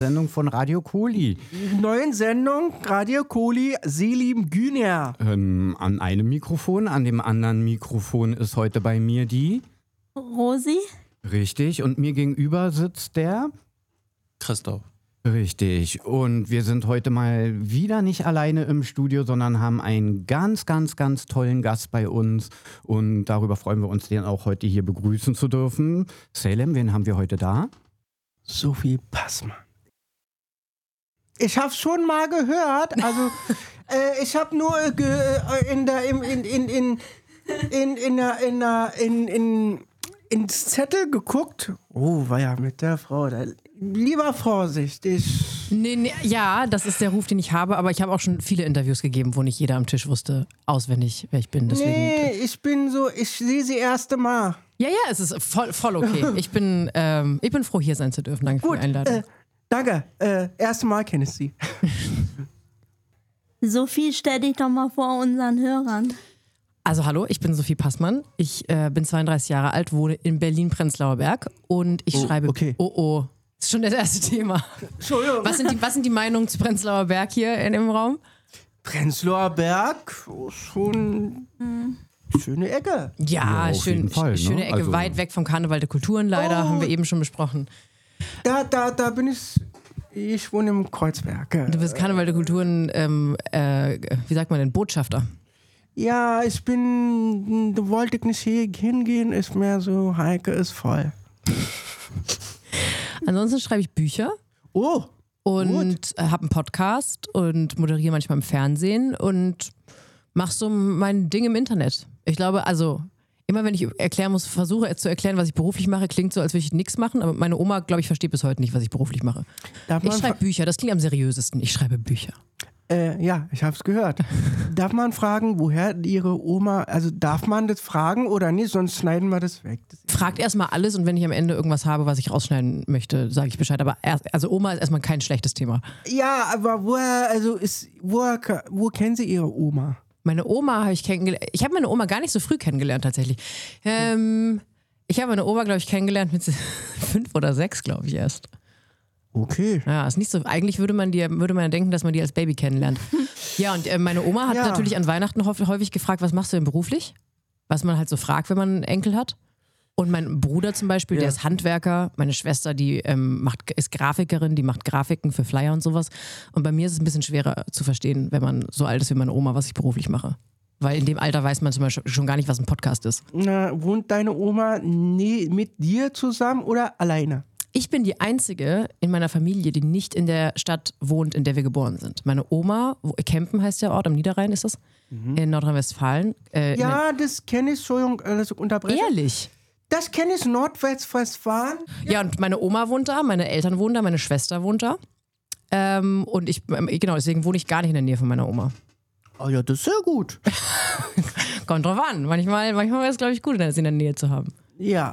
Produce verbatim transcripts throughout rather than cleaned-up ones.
Sendung von Radio Koli. Neuen Sendung Radio Koli, Selim Güner. Ähm, an einem Mikrofon, an dem anderen Mikrofon ist heute bei mir die Rosi. Richtig, und mir gegenüber sitzt der Christoph. Richtig, und wir sind heute mal wieder nicht alleine im Studio, sondern haben einen ganz, ganz, ganz tollen Gast bei uns und darüber freuen wir uns, den auch heute hier begrüßen zu dürfen. Selim, wen haben wir heute da? Sophie Passmann. Ich hab's schon mal gehört, also äh, ich hab nur äh, ge, äh, in der, in, in, in, in, in, in, der, in, der, in, in, ins Zettel geguckt. Oh, war ja mit der Frau, da, lieber vorsichtig. Nee, nee, ja, das ist der Ruf, den ich habe, aber ich habe auch schon viele Interviews gegeben, wo nicht jeder am Tisch wusste auswendig, wer ich bin. Deswegen. Nee, ich bin so, ich sehe sie erste Mal. Ja, ja, es ist voll, voll okay. Ich bin, ähm, ich bin froh, hier sein zu dürfen. Danke Gut, für die Einladung. Äh, danke, äh, erste Mal kenne ich sie. Sophie, stell dich doch mal vor unseren Hörern. Also hallo, ich bin Sophie Passmann. Ich äh, bin zweiunddreißig Jahre alt, wohne in Berlin-Prenzlauer Berg und ich Oh, schreibe... okay. Oh, oh. Das ist schon das erste Thema. Entschuldigung. Was sind die, was sind die Meinungen zu Prenzlauer Berg hier in, im Raum? Prenzlauer Berg, oh, schon hm. schöne Ecke. Ja, Ja, auf schön, jeden Fall, ne? schöne Ecke, Also- weit weg vom Karneval der Kulturen leider, Oh. haben wir eben schon besprochen. Da, da, da bin ich, ich wohne im Kreuzberg. Du bist Karneval der Kulturen, ähm, äh, wie sagt man denn, Botschafter. Ja, ich bin, du wolltest nicht hier hingehen, ist mehr so, Heike ist voll. Ansonsten schreibe ich Bücher Oh, und habe einen Podcast und moderiere manchmal im Fernsehen und mache so mein Ding im Internet. Ich glaube, also immer wenn ich erklären muss, versuche zu erklären, was ich beruflich mache, klingt so, als würde ich nichts machen, aber meine Oma, glaube ich, versteht bis heute nicht, was ich beruflich mache. darf Ich man, schreibe Bücher, das klingt am seriösesten. Ich schreibe Bücher. äh, ja, ich hab's gehört. Darf man fragen, woher ihre Oma, also darf man das fragen oder nicht, sonst schneiden wir das weg. Das Fragt erstmal alles und wenn ich am Ende irgendwas habe, was ich rausschneiden möchte, sage ich Bescheid. Aber erst, also Oma ist erstmal kein schlechtes Thema. ja, aber woher, also ist, woher, wo kennen Sie Ihre Oma? Meine Oma habe ich kennengelernt. Ich habe meine Oma gar nicht so früh kennengelernt tatsächlich. Ähm, ich habe meine Oma, glaube ich, kennengelernt mit fünf oder sechs, glaube ich, erst. Okay. Ja, ist nicht so. Eigentlich würde man dir, würde man ja denken, dass man die als Baby kennenlernt. Ja, und äh, meine Oma hat Ja. natürlich an Weihnachten häufig gefragt, was machst du denn beruflich? Was man halt so fragt, wenn man einen Enkel hat. Und mein Bruder zum Beispiel, Ja. der ist Handwerker. Meine Schwester, die ähm, macht, ist Grafikerin, die macht Grafiken für Flyer und sowas. Und bei mir ist es ein bisschen schwerer zu verstehen, wenn man so alt ist wie meine Oma, was ich beruflich mache. Weil in dem Alter weiß man zum Beispiel schon gar nicht, was ein Podcast ist. Na, wohnt deine Oma nie mit dir zusammen oder alleine? Ich bin die Einzige in meiner Familie, die nicht in der Stadt wohnt, in der wir geboren sind. Meine Oma, wo, Kempen heißt der Ort, am Niederrhein ist das, Mhm. in Nordrhein-Westfalen. Äh, in Ja, das kenne ich, Entschuldigung, äh, dass ich der, unterbreche. ehrlich? Das kenne ich, Nordwestfalen. Ja, und meine Oma wohnt da, meine Eltern wohnen da, meine Schwester wohnt da. Ähm, und ich, ähm, genau, deswegen wohne ich gar nicht in der Nähe von meiner Oma. Oh ja, das ist sehr gut. Kommt drauf an. Manchmal, manchmal wäre es, glaube ich, gut, sie in der Nähe zu haben. Ja.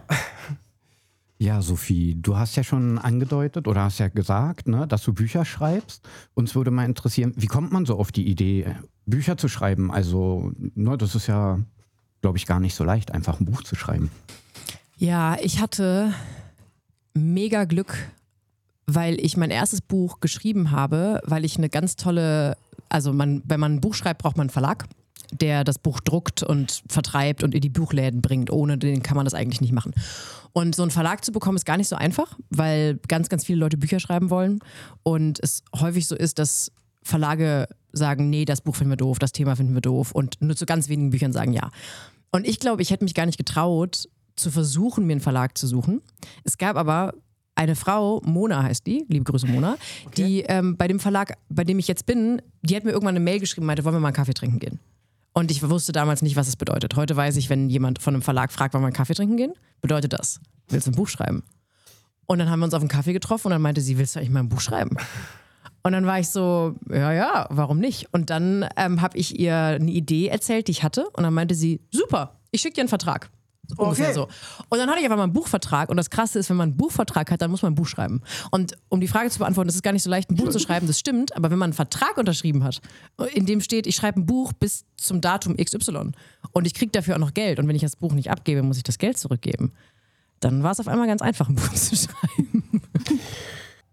Ja, Sophie, du hast ja schon angedeutet oder hast ja gesagt, ne, dass du Bücher schreibst. Uns würde mal interessieren, wie kommt man so auf die Idee, Bücher zu schreiben? Also, ne, das ist ja, glaube ich, gar nicht so leicht, einfach ein Buch zu schreiben. Ja, ich hatte mega Glück, weil ich mein erstes Buch geschrieben habe, weil ich eine ganz tolle, also man, wenn man ein Buch schreibt, braucht man einen Verlag, der das Buch druckt und vertreibt und in die Buchläden bringt. Ohne den kann man das eigentlich nicht machen. Und so einen Verlag zu bekommen ist gar nicht so einfach, weil ganz, ganz viele Leute Bücher schreiben wollen und es häufig so ist, dass Verlage sagen, nee, das Buch finden wir doof, das Thema finden wir doof und nur zu ganz wenigen Büchern sagen ja. Und ich glaube, ich hätte mich gar nicht getraut, zu versuchen, mir einen Verlag zu suchen. Es gab aber eine Frau, Mona heißt die, liebe Grüße Mona, Okay. die ähm, bei dem Verlag, bei dem ich jetzt bin, die hat mir irgendwann eine Mail geschrieben, meinte, wollen wir mal einen Kaffee trinken gehen? Und ich wusste damals nicht, was es bedeutet. Heute weiß ich, wenn jemand von einem Verlag fragt, wollen wir einen Kaffee trinken gehen, bedeutet das, willst du ein Buch schreiben? Und dann haben wir uns auf einen Kaffee getroffen und dann meinte sie, willst du eigentlich mal ein Buch schreiben? Und dann war ich so, ja, ja, warum nicht? Und dann ähm, habe ich ihr eine Idee erzählt, die ich hatte. Und dann meinte sie, super, ich schicke dir einen Vertrag. Ungefähr Okay. so. Und dann hatte ich einfach mal einen Buchvertrag. Und das Krasse ist, wenn man einen Buchvertrag hat, dann muss man ein Buch schreiben. Und um die Frage zu beantworten, es ist gar nicht so leicht, ein Buch zu schreiben, das stimmt. Aber wenn man einen Vertrag unterschrieben hat, in dem steht, ich schreibe ein Buch bis zum Datum X Y und ich kriege dafür auch noch Geld. Und wenn ich das Buch nicht abgebe, muss ich das Geld zurückgeben. Dann war es auf einmal ganz einfach, ein Buch zu schreiben.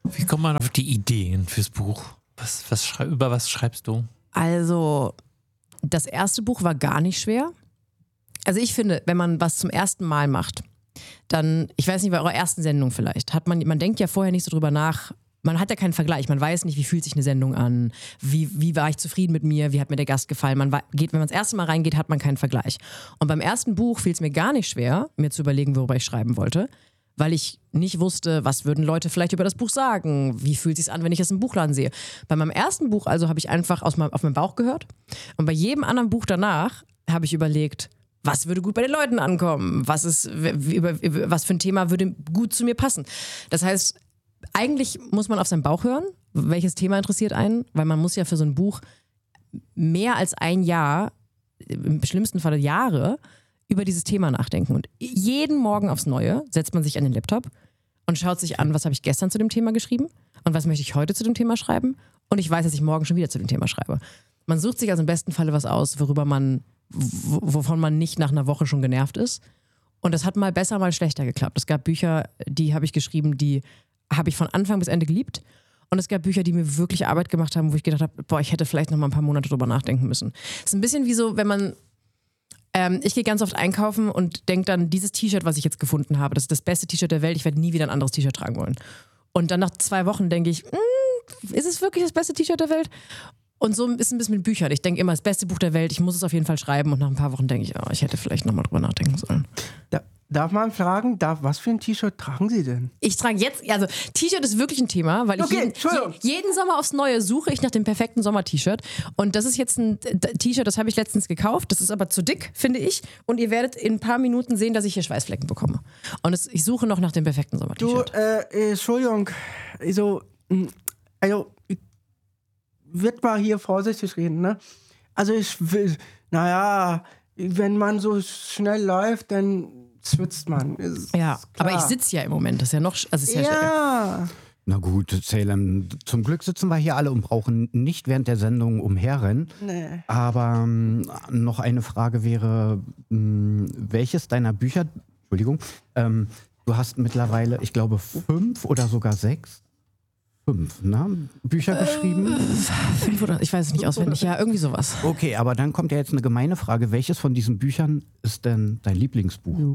Wie kommt man auf die Ideen fürs Buch? Was, was schrei- über was schreibst du? Also, das erste Buch war gar nicht schwer. Also ich finde, wenn man was zum ersten Mal macht, dann, ich weiß nicht, bei eurer ersten Sendung vielleicht, hat man, man denkt ja vorher nicht so drüber nach, man hat ja keinen Vergleich, man weiß nicht, wie fühlt sich eine Sendung an, wie, wie war ich zufrieden mit mir, wie hat mir der Gast gefallen. Man wa- geht, wenn man das erste Mal reingeht, hat man keinen Vergleich. Und beim ersten Buch fiel es mir gar nicht schwer, mir zu überlegen, worüber ich schreiben wollte, weil ich nicht wusste, was würden Leute vielleicht über das Buch sagen, wie fühlt es sich an, wenn ich es im Buchladen sehe. Bei meinem ersten Buch also habe ich einfach aus meinem, auf meinen Bauch gehört und bei jedem anderen Buch danach habe ich überlegt, was würde gut bei den Leuten ankommen, was, ist, über, über, was für ein Thema würde gut zu mir passen. Das heißt, eigentlich muss man auf seinen Bauch hören, welches Thema interessiert einen, weil man muss ja für so ein Buch mehr als ein Jahr, im schlimmsten Fall Jahre, über dieses Thema nachdenken. Und jeden Morgen aufs Neue setzt man sich an den Laptop und schaut sich an, was habe ich gestern zu dem Thema geschrieben und was möchte ich heute zu dem Thema schreiben. Und ich weiß, dass ich morgen schon wieder zu dem Thema schreibe. Man sucht sich also im besten Falle was aus, worüber man, wovon man nicht nach einer Woche schon genervt ist. Und das hat mal besser, mal schlechter geklappt. Es gab Bücher, die habe ich geschrieben, die habe ich von Anfang bis Ende geliebt. Und es gab Bücher, die mir wirklich Arbeit gemacht haben, wo ich gedacht habe, boah, ich hätte vielleicht noch mal ein paar Monate drüber nachdenken müssen. Es ist ein bisschen wie so, wenn man Ähm, ich gehe ganz oft einkaufen und denke dann, dieses T-Shirt, was ich jetzt gefunden habe, das ist das beste T-Shirt der Welt, ich werde nie wieder ein anderes T-Shirt tragen wollen. Und dann nach zwei Wochen denke ich, mm, ist es wirklich das beste T-Shirt der Welt? Und so ist es ein bisschen mit Büchern. Ich denke immer, das beste Buch der Welt, ich muss es auf jeden Fall schreiben. Und nach ein paar Wochen denke ich, oh, ich hätte vielleicht nochmal drüber nachdenken sollen. Da, darf man fragen, darf, was für ein T-Shirt tragen Sie denn? Ich trage jetzt, also T-Shirt ist wirklich ein Thema, weil ich Okay, jeden, Entschuldigung. je, jeden Sommer aufs Neue suche ich nach dem perfekten Sommer-T-Shirt. Und das ist jetzt ein T-Shirt, das habe ich letztens gekauft. Das ist aber zu dick, finde ich. Und ihr werdet in ein paar Minuten sehen, dass ich hier Schweißflecken bekomme. Und es, ich suche noch nach dem perfekten Du, Sommer-T-Shirt. äh, Entschuldigung, also, mh, also, ich wird mal hier vorsichtig reden, ne? Also ich will, naja, wenn man so schnell läuft, dann schwitzt man. Ist Ja, aber klar. ich sitze ja im Moment. Das ist ja noch, also es ist ja, Ja, Na gut, Salem, zum Glück sitzen wir hier alle und brauchen nicht während der Sendung umherrennen. nee. Aber ähm, noch eine Frage wäre, mh, welches deiner Bücher, Entschuldigung, ähm, du hast mittlerweile, ich glaube, fünf oder sogar sechs, fünf, ne? Bücher geschrieben? fünf oder, ich weiß es nicht auswendig. Ja, irgendwie sowas. Okay, aber dann kommt ja jetzt eine gemeine Frage. Welches von diesen Büchern ist denn dein Lieblingsbuch?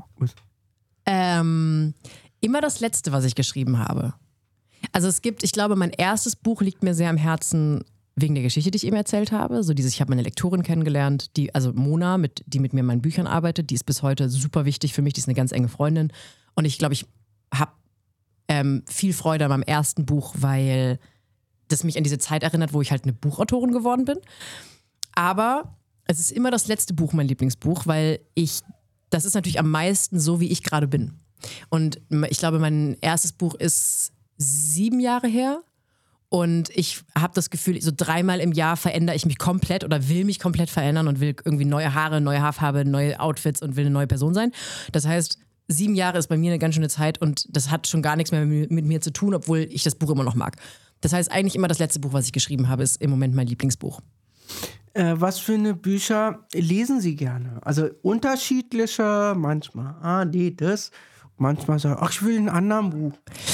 Ähm, immer das letzte, was ich geschrieben habe. Also es gibt, ich glaube, mein erstes Buch liegt mir sehr am Herzen wegen der Geschichte, die ich eben erzählt habe. So dieses, ich habe meine Lektorin kennengelernt, die, also Mona, mit, die mit mir in meinen Büchern arbeitet, die ist bis heute super wichtig für mich, die ist eine ganz enge Freundin. Und ich glaube, ich habe ähm, viel Freude an meinem ersten Buch, weil das mich an diese Zeit erinnert, wo ich halt eine Buchautorin geworden bin. Aber es ist immer das letzte Buch mein Lieblingsbuch, weil ich, das ist natürlich am meisten so, wie ich gerade bin. Und ich glaube, mein erstes Buch ist sieben Jahre her. Und ich habe das Gefühl, so dreimal im Jahr verändere ich mich komplett oder will mich komplett verändern und will irgendwie neue Haare, neue Haarfarbe, neue Outfits und will eine neue Person sein. Das heißt, sieben Jahre ist bei mir eine ganz schöne Zeit und das hat schon gar nichts mehr mit, mit mir zu tun, obwohl ich das Buch immer noch mag. Das heißt, eigentlich immer das letzte Buch, was ich geschrieben habe, ist im Moment mein Lieblingsbuch. Äh, was für eine Bücher lesen Sie gerne? Also unterschiedliche, manchmal, ah, nee, das. Manchmal sagen, ach, ich will ein anderes Buch.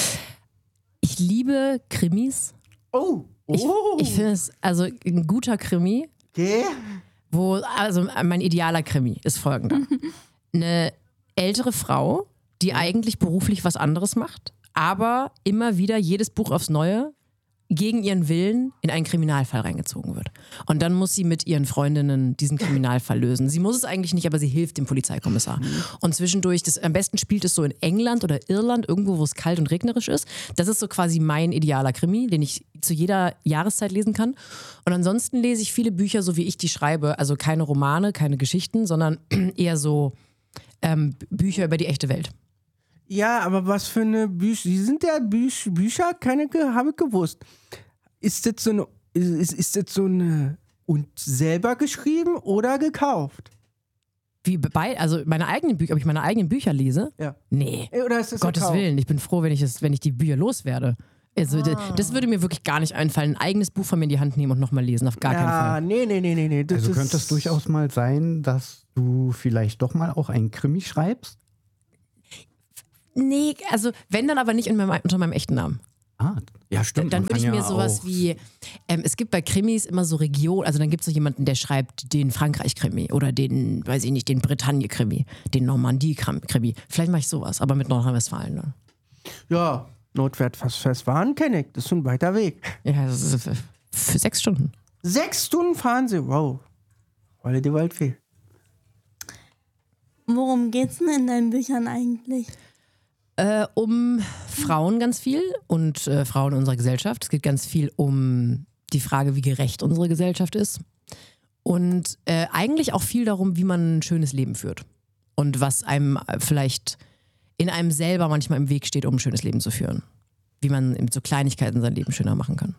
Ich liebe Krimis. Oh, oh. Ich, ich finde es, also ein guter Krimi, okay. wo, also mein idealer Krimi ist folgender. Eine ältere Frau, die eigentlich beruflich was anderes macht, aber immer wieder jedes Buch aufs Neue gegen ihren Willen in einen Kriminalfall reingezogen wird. Und dann muss sie mit ihren Freundinnen diesen Kriminalfall lösen. Sie muss es eigentlich nicht, aber sie hilft dem Polizeikommissar. Mhm. Und zwischendurch, das, am besten spielt es so in England oder Irland, irgendwo, wo es kalt und regnerisch ist. Das ist so quasi mein idealer Krimi, den ich zu jeder Jahreszeit lesen kann. Und ansonsten lese ich viele Bücher, so wie ich die schreibe. Also keine Romane, keine Geschichten, sondern eher so ähm, Bücher über die echte Welt. Ja, aber was für eine Bücher? Sie sind ja Büch, Bücher, keine habe ich gewusst. Ist das so eine, ist, ist das so eine und selber geschrieben oder gekauft? Wie bei, also meine eigenen Bücher, ob ich meine eigenen Bücher lese? Ja. Nee. Oder ist das Gottes gekauft? Willen, ich bin froh, wenn ich, es, wenn ich die Bücher loswerde. Also Ah. das, das würde mir wirklich gar nicht einfallen, ein eigenes Buch von mir in die Hand nehmen und nochmal lesen, auf gar keinen Ja, Fall. nee, nee, nee, nee, nee. Das Also ist, könnte es durchaus mal sein, dass du vielleicht doch mal auch einen Krimi schreibst? Nee, also wenn dann aber nicht in meinem, unter meinem echten Namen. Ah, ja, stimmt. Dann Man würde ich kann mir ja sowas auch- wie, ähm, es gibt bei Krimis immer so Regionen, also dann gibt es so jemanden, der schreibt den Frankreich-Krimi oder den, weiß ich nicht, den Bretagne-Krimi, den Normandie-Krimi. Vielleicht mache ich sowas, aber mit Nordrhein-Westfalen. Ne? Ja, Nordwestfalen kenne ich. Das ist ein weiter Weg. Ja, das ist für, für sechs Stunden. Sechs Stunden fahren sie. Wow. Weil die Welt viel. Worum geht's denn in deinen Büchern eigentlich? Äh, um Frauen ganz viel und äh, Frauen in unserer Gesellschaft. Es geht ganz viel um die Frage, wie gerecht unsere Gesellschaft ist. Und äh, eigentlich auch viel darum, wie man ein schönes Leben führt. Und was einem vielleicht in einem selber manchmal im Weg steht, um ein schönes Leben zu führen. Wie man mit so Kleinigkeiten sein Leben schöner machen kann.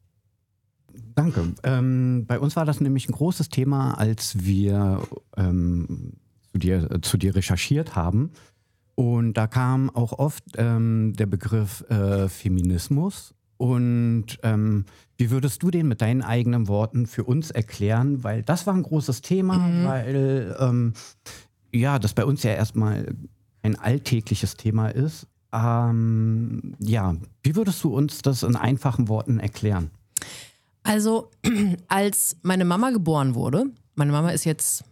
Danke. Ähm, bei uns war das nämlich ein großes Thema, als wir ähm, zu, dir, äh, zu dir recherchiert haben. Und da kam auch oft ähm, der Begriff äh, Feminismus. Und ähm, wie würdest du den mit deinen eigenen Worten für uns erklären? Weil das war ein großes Thema, mhm. weil ähm, ja, das bei uns ja erstmal ein alltägliches Thema ist. Ähm, ja, wie würdest du uns das in einfachen Worten erklären? Also, als meine Mama geboren wurde, meine Mama ist jetzt,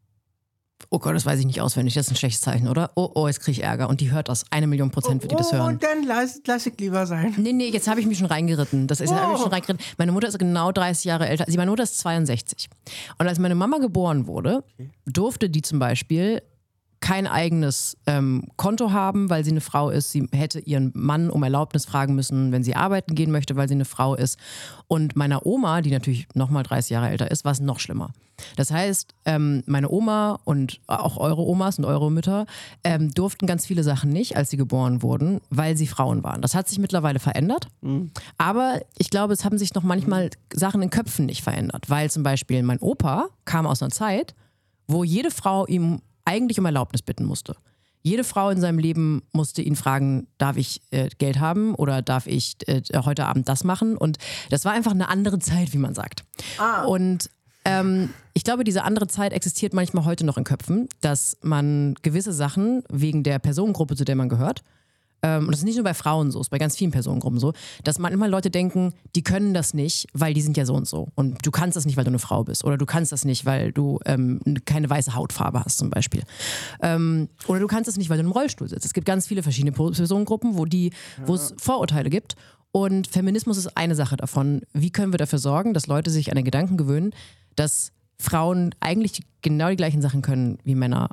oh Gott, das weiß ich nicht auswendig, das ist ein schlechtes Zeichen, oder? Oh, oh, jetzt kriege ich Ärger. Und die hört das. Eine Million Prozent wird die das hören. Und dann lass, lass ich lieber sein. Nee, nee, jetzt habe ich mich schon reingeritten. Das ist, Oh. habe ich schon reingeritten. Meine Mutter ist genau dreißig Jahre älter. Also meine Mutter ist zweiundsechzig. Und als meine Mama geboren wurde, durfte die zum Beispiel kein eigenes ähm, Konto haben, weil sie eine Frau ist. Sie hätte ihren Mann um Erlaubnis fragen müssen, wenn sie arbeiten gehen möchte, weil sie eine Frau ist. Und meiner Oma, die natürlich nochmal dreißig Jahre älter ist, war es noch schlimmer. Das heißt, ähm, meine Oma und auch eure Omas und eure Mütter ähm, durften ganz viele Sachen nicht, als sie geboren wurden, weil sie Frauen waren. Das hat sich mittlerweile verändert. Mhm. Aber ich glaube, es haben sich noch manchmal Sachen in Köpfen nicht verändert. Weil zum Beispiel mein Opa kam aus einer Zeit, wo jede Frau ihm eigentlich um Erlaubnis bitten musste. Jede Frau in seinem Leben musste ihn fragen, darf ich äh, Geld haben oder darf ich äh, heute Abend das machen? Und das war einfach eine andere Zeit, wie man sagt. Ah. Und ähm, ich glaube, diese andere Zeit existiert manchmal heute noch in Köpfen, dass man gewisse Sachen wegen der Personengruppe, zu der man gehört, ähm, und das ist nicht nur bei Frauen so, es ist bei ganz vielen Personengruppen so, dass manchmal Leute denken, die können das nicht, weil die sind ja so und so. Und du kannst das nicht, weil du eine Frau bist. Oder du kannst das nicht, weil du ähm, keine weiße Hautfarbe hast zum Beispiel. Ähm, oder du kannst das nicht, weil du im Rollstuhl sitzt. Es gibt ganz viele verschiedene Personengruppen, wo die, wo es Vorurteile gibt. Und Feminismus ist eine Sache davon. Wie können wir dafür sorgen, dass Leute sich an den Gedanken gewöhnen, dass Frauen eigentlich die, genau die gleichen Sachen können wie Männer?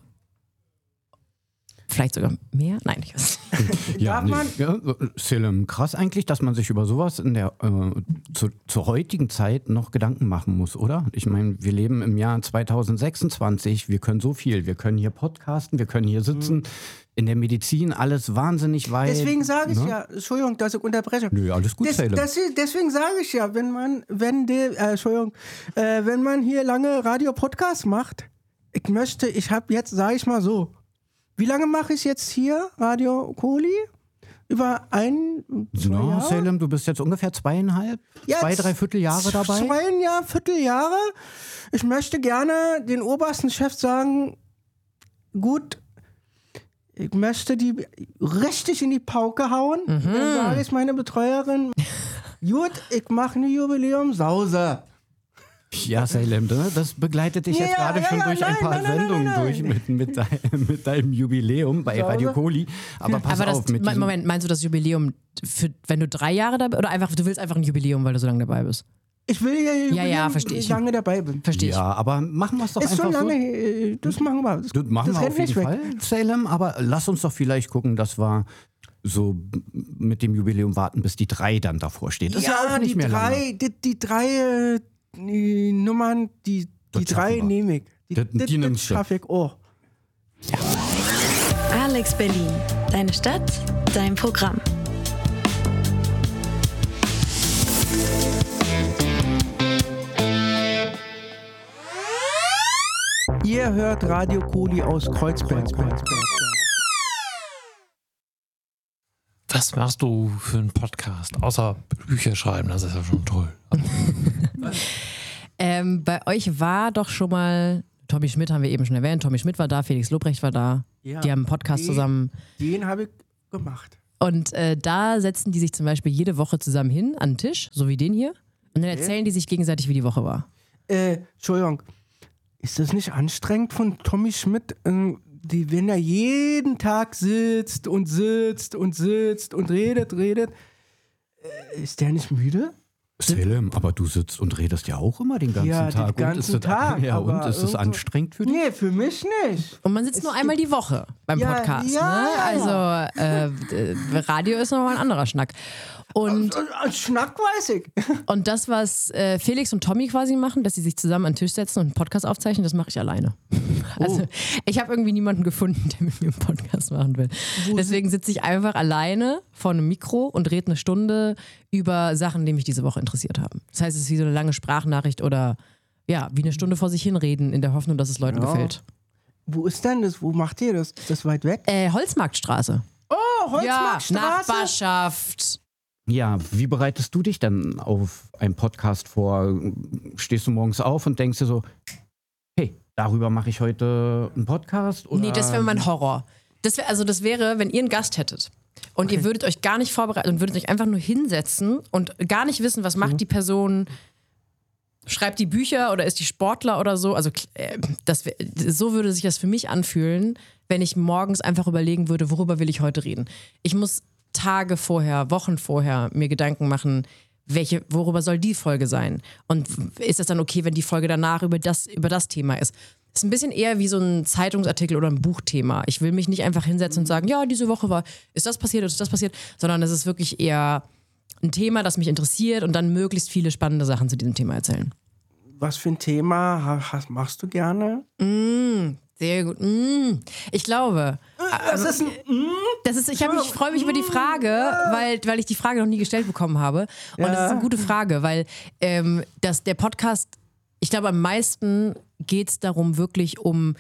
Vielleicht sogar mehr? Nein, ich weiß nicht. Ja, Darf nee. man? Ja, Selim, krass eigentlich, dass man sich über sowas in der äh, zu, zur heutigen Zeit noch Gedanken machen muss, oder? Ich meine, wir leben im Jahr zweitausendsechsundzwanzig, wir können so viel, wir können hier podcasten, wir können hier sitzen, mhm. in der Medizin alles wahnsinnig weit. Deswegen sage ich ne? ja, Entschuldigung, dass ich unterbreche. Nö, alles gut, Des, Selim. das, deswegen sage ich ja, wenn man, wenn die, äh, Entschuldigung, äh, wenn man hier lange Radio-Podcast macht, ich möchte, ich habe jetzt, sage ich mal so, wie lange mache ich jetzt hier Radio Koli? Über ein, zwei No, Jahre? Selim, du bist jetzt ungefähr zweieinhalb, Jetzt zwei, dreiviertel Jahre dabei. Zwei Jahr, Vierteljahre. Ich möchte gerne den obersten Chef sagen, gut, ich möchte die richtig in die Pauke hauen. Mhm. Dann sage ich meine Betreuerin, gut, ich mache eine Jubiläumsause. Ja, Selim, das begleitet dich Ja, jetzt gerade ja, schon ja, durch nein, ein paar nein, nein, Sendungen nein, nein. durch mit, mit, dein, mit deinem Jubiläum bei Sause. Radio Koli. Aber pass Aber das, auf. Mit diesem- Moment, meinst du das Jubiläum, für, wenn du drei Jahre dabei oder einfach, du willst einfach ein Jubiläum, weil du so lange dabei bist? Ich will ja, Jubiläum, Ja, ja, verstehe ich. lange dabei bin. Verstehe ich. Ja, aber machen wir es doch Ist einfach schon lange, so. äh, das machen wir. Das, Das machen das wir rennt auf jeden nicht weg. Fall, Salem, aber lass uns doch vielleicht gucken, dass wir so mit dem Jubiläum warten, bis die drei dann davor steht. Das ist ja, auch nicht die mehr drei, lange. Die, die drei äh, die Nummern, die, die Das drei schaffen wir. nehme ich. Die, Das- das, die das nimmst du. schaffe ich auch. Alex Berlin. Deine Stadt, dein Programm. Ihr hört Radio Koli aus Kreuzberg. Was machst du für einen Podcast? Außer Bücher schreiben, das ist ja schon toll. Ähm, bei euch war doch schon mal, Tommy Schmidt haben wir eben schon erwähnt, Tommy Schmidt war da, Felix Lobrecht war da. Ja, Die haben einen Podcast den- zusammen. Den habe ich gemacht. Und äh, da setzen die sich zum Beispiel jede Woche zusammen hin an den Tisch, so wie den hier. Und dann erzählen die sich gegenseitig, wie die Woche war. Äh, Entschuldigung, ist das nicht anstrengend von Tommy Schmidt, äh, die, wenn er jeden Tag sitzt und sitzt und sitzt und redet, redet, äh, ist der nicht müde? Selim, aber du sitzt und redest ja auch immer den ganzen Ja, Tag. den ganzen und ist das, Tag, Ja, und aber ist das irgendwo- anstrengend für dich? Nee, für mich nicht. Und man sitzt nur einmal die Woche beim Ja, Podcast. ja, ne? ja, Also äh, äh, Radio ist nochmal ein anderer Schnack. Und, Äh, Schnack weiß ich. und das, was äh, Felix und Tommy quasi machen, dass sie sich zusammen an den Tisch setzen und einen Podcast aufzeichnen, das mache ich alleine. Also ich habe irgendwie niemanden gefunden, der mit mir einen Podcast machen will. Deswegen sitze ich einfach alleine vor einem Mikro und rede eine Stunde über Sachen, die mich diese Woche interessiert haben. Das heißt, es ist wie so eine lange Sprachnachricht oder ja, wie eine Stunde vor sich hinreden in der Hoffnung, dass es Leuten Ja. gefällt. Wo ist denn das? Wo macht ihr das? Ist das weit weg? Äh, Holzmarktstraße. Oh, Ja, Holzmarktstraße. Nachbarschaft. Ja, wie bereitest du dich dann auf einen Podcast vor? Stehst du morgens auf und denkst dir so, hey, darüber mache ich heute einen Podcast? Oder? Nee, das wäre mein Horror. Das wär, also das wäre, wenn ihr einen Gast hättet und ihr würdet euch gar nicht vorbereiten und würdet euch einfach nur hinsetzen und gar nicht wissen, was macht die Person, schreibt die Bücher oder ist die Sportler oder so. Also äh, das wär, so würde sich das für mich anfühlen, wenn ich morgens einfach überlegen würde, worüber will ich heute reden. Ich muss Tage vorher, Wochen vorher mir Gedanken machen, welche, worüber soll die Folge sein? Und ist es dann okay, wenn die Folge danach über das, über das Thema ist? Das ist ein bisschen eher wie so ein Zeitungsartikel oder ein Buchthema. Ich will mich nicht einfach hinsetzen und sagen, ja, diese Woche war, ist das passiert, ist das passiert, sondern es ist wirklich eher ein Thema, das mich interessiert und dann möglichst viele spannende Sachen zu diesem Thema erzählen. Was für ein Thema ha- hast, machst du gerne? Mm, sehr gut. Mm. Ich glaube, Das ist ein das ist, ich, hab mich- ich freue mich über die Frage, weil, weil ich die Frage noch nie gestellt bekommen habe. Und das ist eine gute Frage, weil ähm, das, der Podcast, ich glaube, am meisten geht es darum wirklich um,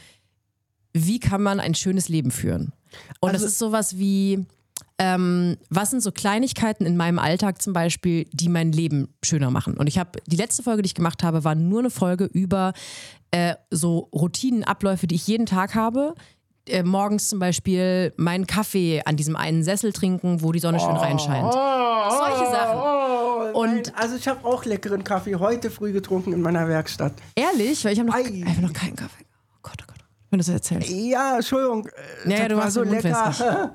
wie kann man ein schönes Leben führen. Und Also- das ist sowas wie, ähm, was sind so Kleinigkeiten in meinem Alltag zum Beispiel, die mein Leben schöner machen. Und ich habe, die letzte Folge, die ich gemacht habe, war nur eine Folge über äh, so Routinen, Abläufe, die ich jeden Tag habe. Äh, morgens zum Beispiel meinen Kaffee an diesem einen Sessel trinken, wo die Sonne schön reinscheint. Solche Sachen. Oh, Und- nein, also ich habe auch leckeren Kaffee heute früh getrunken in meiner Werkstatt. Ehrlich? Weil ich habe noch, Ei. ich hab noch keinen Kaffee. Oh Gott, oh Gott. Wenn du das erzählst. Ja, Entschuldigung. äh, Ja, ja, das du war warst so im Mund lecker. wässrig.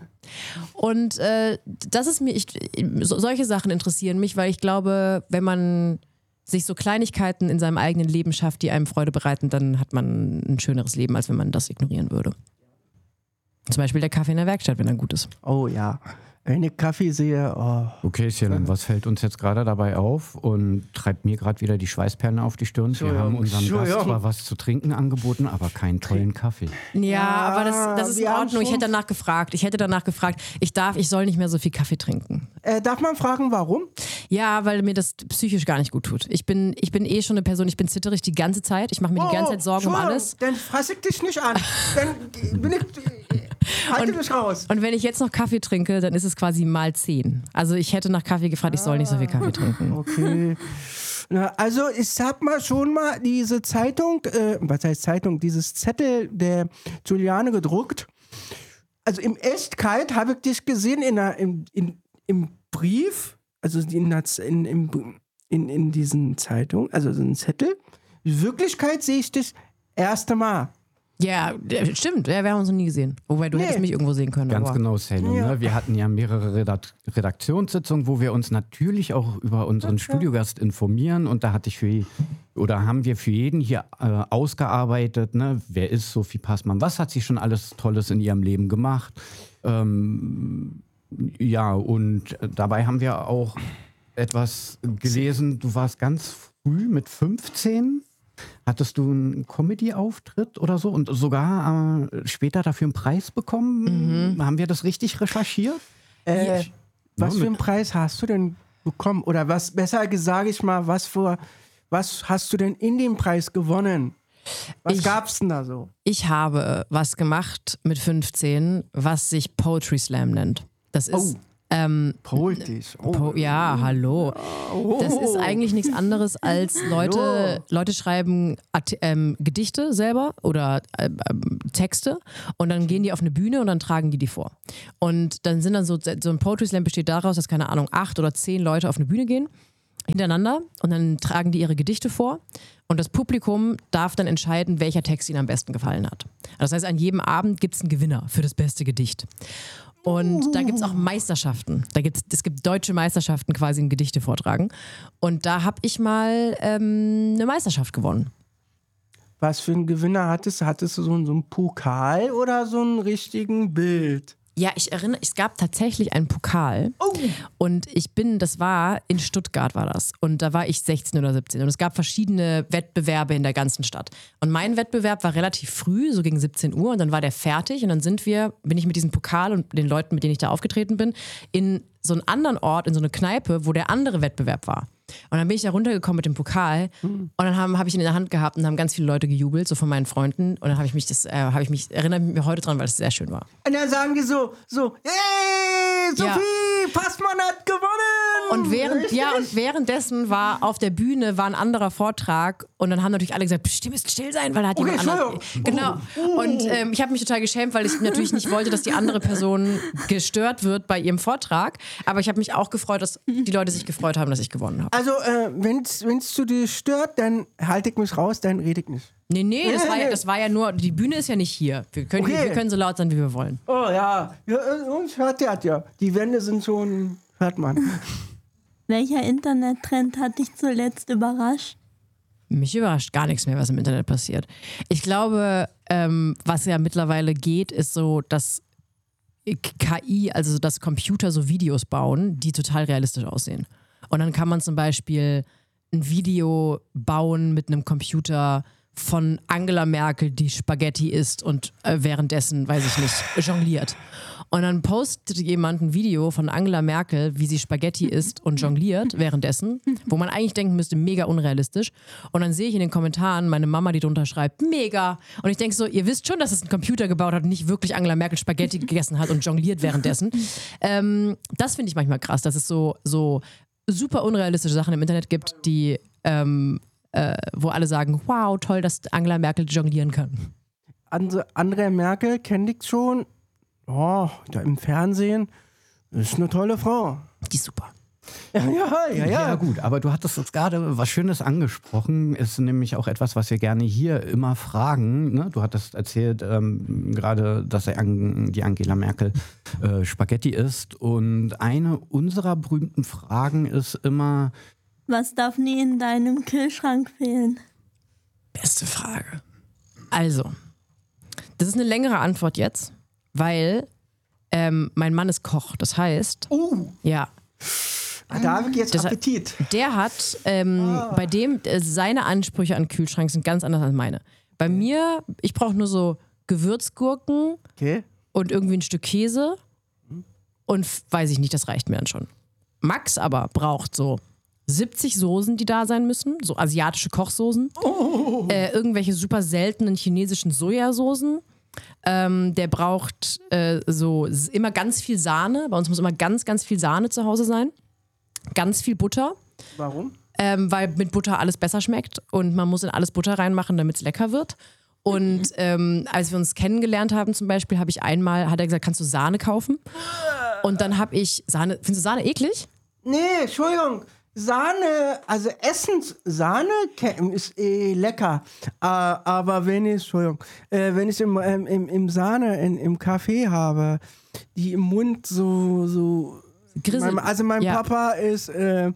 Und äh, das ist mir, ich, so, solche Sachen interessieren mich, weil ich glaube, wenn man sich so Kleinigkeiten in seinem eigenen Leben schafft, die einem Freude bereiten, dann hat man ein schöneres Leben, als wenn man das ignorieren würde. Zum Beispiel der Kaffee in der Werkstatt, wenn er gut ist. Oh ja, wenn ich Kaffee sehe, oh. Okay, Selim, was fällt uns jetzt gerade dabei auf und treibt mir gerade wieder die Schweißperlen auf die Stirn? Wir haben unserem Gast Entschuldigung. zwar was zu trinken angeboten, aber keinen tollen Kaffee. Ja, aber das, das ist in wir haben Ordnung. Ich schon- hätte danach gefragt. Ich hätte danach gefragt, ich darf, ich soll nicht mehr so viel Kaffee trinken. Äh, darf man fragen, warum? Ja, weil mir das psychisch gar nicht gut tut. Ich bin, ich bin eh schon eine Person, ich bin zitterig die ganze Zeit. Ich mache mir die ganze Zeit Sorgen um Entschuldigung, alles. Dann fasse ich dich nicht an. Dann bin ich. Halte mich raus. Und wenn ich jetzt noch Kaffee trinke, dann ist es quasi mal zehn. Also ich hätte nach Kaffee gefragt, ich soll nicht so viel Kaffee trinken. Okay. Na, also ich hab mal schon mal diese Zeitung, äh, was heißt Zeitung, dieses Zettel der Juliane gedruckt. Also im Echtkalt habe ich dich gesehen in der, im, in, im Brief, also in, der, in, in, in, in diesen Zeitung, also so ein Zettel. In Wirklichkeit sehe ich dich erste Mal. Ja, äh, stimmt. Ja, wir haben uns noch nie gesehen. Wobei, du Nee. hättest mich irgendwo sehen können. Ganz aber. genau, Selim. Ja. Ne? Wir hatten ja mehrere Redak- Redaktionssitzungen, wo wir uns natürlich auch über unseren Studiogast informieren. Und da hatte ich für oder haben wir für jeden hier äh, ausgearbeitet, ne? Wer ist Sophie Passmann? Was hat sie schon alles Tolles in ihrem Leben gemacht? Ähm, ja, und dabei haben wir auch etwas gelesen. Du warst ganz früh mit fünfzehn. Hattest du einen Comedy-Auftritt oder so und sogar äh, später dafür einen Preis bekommen? Mhm. Haben wir das richtig recherchiert? Äh, was Ja, für mit- einen Preis hast du denn bekommen? Oder was, besser gesagt, ich mal, was für, was hast du denn in dem Preis gewonnen? Was Ich- gab's denn da so? Ich habe was gemacht mit fünfzehn, was sich Poetry Slam nennt. Das ist, Ähm, Poetisch. Oh. Po- ja, hallo. Das ist eigentlich nichts anderes als Leute, Leute schreiben Art- ähm, Gedichte selber oder ähm, ähm, Texte und dann gehen die auf eine Bühne und dann tragen die die vor. Und dann sind dann so, so ein Poetry Slam besteht daraus, dass, keine Ahnung, acht oder zehn Leute auf eine Bühne gehen, hintereinander und dann tragen die ihre Gedichte vor und das Publikum darf dann entscheiden, welcher Text ihnen am besten gefallen hat. Das heißt, an jedem Abend gibt es einen Gewinner für das beste Gedicht. Und da gibt es auch Meisterschaften. Da gibt's, es gibt deutsche Meisterschaften quasi in Gedichte vortragen. Und da habe ich mal ähm, eine Meisterschaft gewonnen. Was für einen Gewinner hattest du? Hattest du so einen, so einen Pokal oder so einen richtigen Bild? Ja, ich erinnere, es gab tatsächlich einen Pokal Oh. und ich bin, das war, in Stuttgart war das und da war ich sechzehn oder siebzehn und es gab verschiedene Wettbewerbe in der ganzen Stadt. Und mein Wettbewerb war relativ früh, so gegen siebzehn Uhr und dann war der fertig und dann sind wir, bin ich mit diesem Pokal und den Leuten, mit denen ich da aufgetreten bin, in so einen anderen Ort, in so eine Kneipe, wo der andere Wettbewerb war. Und dann bin ich da runtergekommen mit dem Pokal und dann habe hab ich ihn in der Hand gehabt und haben ganz viele Leute gejubelt, so von meinen Freunden. Und dann habe ich mich, das, äh, habe ich mich, erinnere mich heute dran, weil es sehr schön war. Und dann sagen die so, so, hey, Sophie, Ja. Passmann hat gewonnen! Und während, ja, und währenddessen war auf der Bühne war ein anderer Vortrag und dann haben natürlich alle gesagt, Psst, ihr müsst still sein, weil da hat Okay, jemand anderen. Genau. Und ähm, ich habe mich total geschämt, weil ich natürlich nicht wollte, dass die andere Person gestört wird bei ihrem Vortrag. Aber ich habe mich auch gefreut, dass die Leute sich gefreut haben, dass ich gewonnen habe. Also, äh, wenn es zu dir stört, dann halte ich mich raus, dann rede ich nicht. Nee, nee, das war ja, das war ja nur, die Bühne ist ja nicht hier. Wir können, Okay. wir können so laut sein, wie wir wollen. Oh ja, ja äh, uns hört der ja. Die Wände sind schon, hört man. Welcher Internettrend hat dich zuletzt überrascht? Mich überrascht gar nichts mehr, was im Internet passiert. Ich glaube, ähm, was ja mittlerweile geht, ist so, dass K I, also dass Computer so Videos bauen, die total realistisch aussehen. Und dann kann man zum Beispiel ein Video bauen mit einem Computer von Angela Merkel, die Spaghetti isst und äh, währenddessen, weiß ich nicht, jongliert. Und dann postet jemand ein Video von Angela Merkel, wie sie Spaghetti isst und jongliert währenddessen, wo man eigentlich denken müsste, mega unrealistisch. Und dann sehe ich in den Kommentaren meine Mama, die drunter schreibt, mega. Und ich denke so, ihr wisst schon, dass es ein Computer gebaut hat und nicht wirklich Angela Merkel Spaghetti gegessen hat und jongliert währenddessen. Ähm, das finde ich manchmal krass, dass es so, so super unrealistische Sachen im Internet gibt, die ähm, äh, wo alle sagen, wow, toll, dass Angela Merkel jonglieren kann. Andre, Andrea Merkel kenne ich schon. Oh, da im Fernsehen. Ist eine tolle Frau. Die ist super. Ja, ja, ja. Ja, ja. gut, aber du hattest jetzt gerade was Schönes angesprochen, ist nämlich auch etwas, was wir gerne hier immer fragen. Ne? Du hattest erzählt ähm, gerade, dass er Ang- die Angela Merkel äh, Spaghetti isst und eine unserer berühmten Fragen ist immer, Was darf nie in deinem Kühlschrank fehlen? Beste Frage. Also, das ist eine längere Antwort jetzt, weil ähm, mein Mann ist Koch. Das heißt, Uh, ja, da habe ich jetzt Das hat- Appetit. der hat, ähm, bei dem, äh, seine Ansprüche an Kühlschrank sind ganz anders als meine. Bei mir, ich brauche nur so Gewürzgurken Okay. und irgendwie ein Stück Käse und f- weiß ich nicht, das reicht mir dann schon. Max aber braucht so siebzig Soßen, die da sein müssen, so asiatische Kochsoßen, äh, irgendwelche super seltenen chinesischen Sojasoßen. Ähm, der braucht äh, so s- immer ganz viel Sahne. Bei uns muss immer ganz, ganz viel Sahne zu Hause sein. Ganz viel Butter, Warum? ähm, weil mit Butter alles besser schmeckt und man muss in alles Butter reinmachen, damit es lecker wird. Und ähm, als wir uns kennengelernt haben zum Beispiel, habe ich einmal, hat er gesagt, kannst du Sahne kaufen? Und dann habe ich Sahne, findest du Sahne eklig? Nee, Entschuldigung. Sahne, also Essenssahne ke- ist eh lecker. Äh, aber wenn ich, Entschuldigung, äh, wenn ich im, ähm, im, im Sahne in, im Kaffee habe, die im Mund so, so Grissel. mein, also mein Ja. Papa ist äh,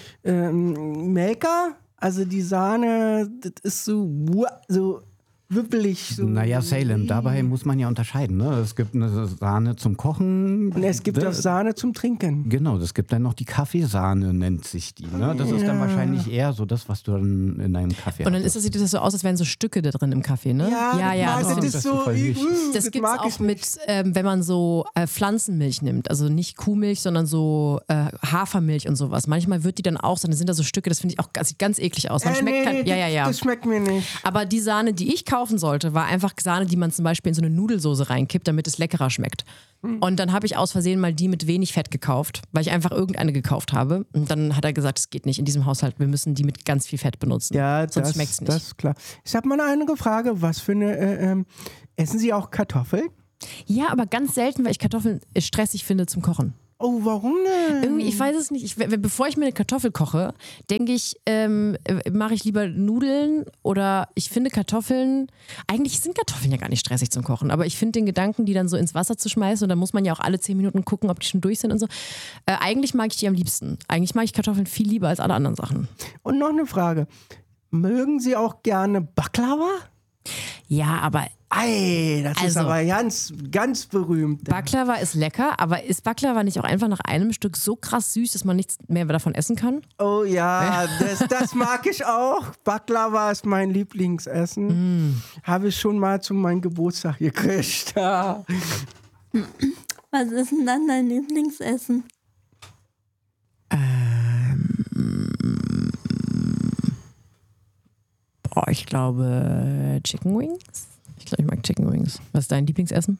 ähm, Melker, also die Sahne, das ist so, wua- so wippelig. So. naja, Salem, dabei muss man ja unterscheiden. Ne? Es gibt eine Sahne zum Kochen. Und es gibt ne? auch Sahne zum Trinken. Genau, es gibt dann noch die Kaffeesahne, nennt sich die. Ne? Das ist dann wahrscheinlich eher so das, was du dann in deinem Kaffee Und dann hast. ist das, sieht das so aus, als wären so Stücke da drin im Kaffee, ne? ja, ja. das, das das find- ist so, voll nicht. uh, Das das gibt es mag auch ich mit, nicht. ähm, wenn man so äh, Pflanzenmilch nimmt. Also nicht Kuhmilch, sondern so äh, Hafermilch und sowas. Manchmal wird die dann auch, dann sind da so Stücke, das finde ich auch das sieht ganz eklig aus. Man Äh, schmeckt nee, kein, nee, ja, ja, ja. Das schmeckt mir nicht. Aber die Sahne, die ich kaufen sollte, war einfach Sahne, die man zum Beispiel in so eine Nudelsoße reinkippt, damit es leckerer schmeckt. Und dann habe ich aus Versehen mal die mit wenig Fett gekauft, weil ich einfach irgendeine gekauft habe. Und dann hat er gesagt, es geht nicht in diesem Haushalt, wir müssen die mit ganz viel Fett benutzen. Ja, sonst das, schmeckt es nicht. das ist klar. Ich habe mal eine Frage, was für eine, äh, ähm, essen Sie auch Kartoffeln? Ja, aber ganz selten, weil ich Kartoffeln stressig finde zum Kochen. Oh, warum denn? Irgendwie, ich weiß es nicht. Ich, bevor ich mir eine Kartoffel koche, denke ich, ähm, mache ich lieber Nudeln oder ich finde Kartoffeln, eigentlich sind Kartoffeln ja gar nicht stressig zum Kochen, aber ich finde den Gedanken, die dann so ins Wasser zu schmeißen und dann muss man ja auch alle zehn Minuten gucken, ob die schon durch sind und so. Äh, eigentlich mag ich die am liebsten. Eigentlich mag ich Kartoffeln viel lieber als alle anderen Sachen. Und noch eine Frage. Mögen Sie auch gerne Baklava? Ja, aber Ei, das ist Also- aber ganz, ganz berühmt. Baklava ist lecker, aber ist Baklava nicht auch einfach nach einem Stück so krass süß, dass man nichts mehr davon essen kann? Oh ja, das, das mag ich auch. Baklava ist mein Lieblingsessen. Mm. Habe ich schon mal zu meinem Geburtstag gekriegt. Ja. Was ist denn dann dein Lieblingsessen? Boah, ich glaube Chicken Wings. Ich glaube, ich mag Chicken Wings. Was ist dein Lieblingsessen?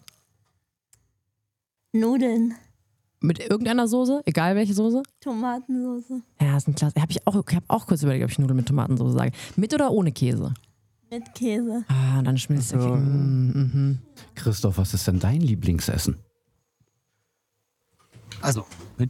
Nudeln, Mit irgendeiner Soße? Egal welche Soße? Tomatensauce Ja, ist ein klasse. Hab ich auch, ich habe auch kurz überlegt, ob ich Nudeln mit Tomatensauce sage. Mit oder ohne Käse? mit Käse. Ah, dann schmilzt der So. Käse. Mm, mhm. Christoph, was ist denn dein Lieblingsessen? Also mit,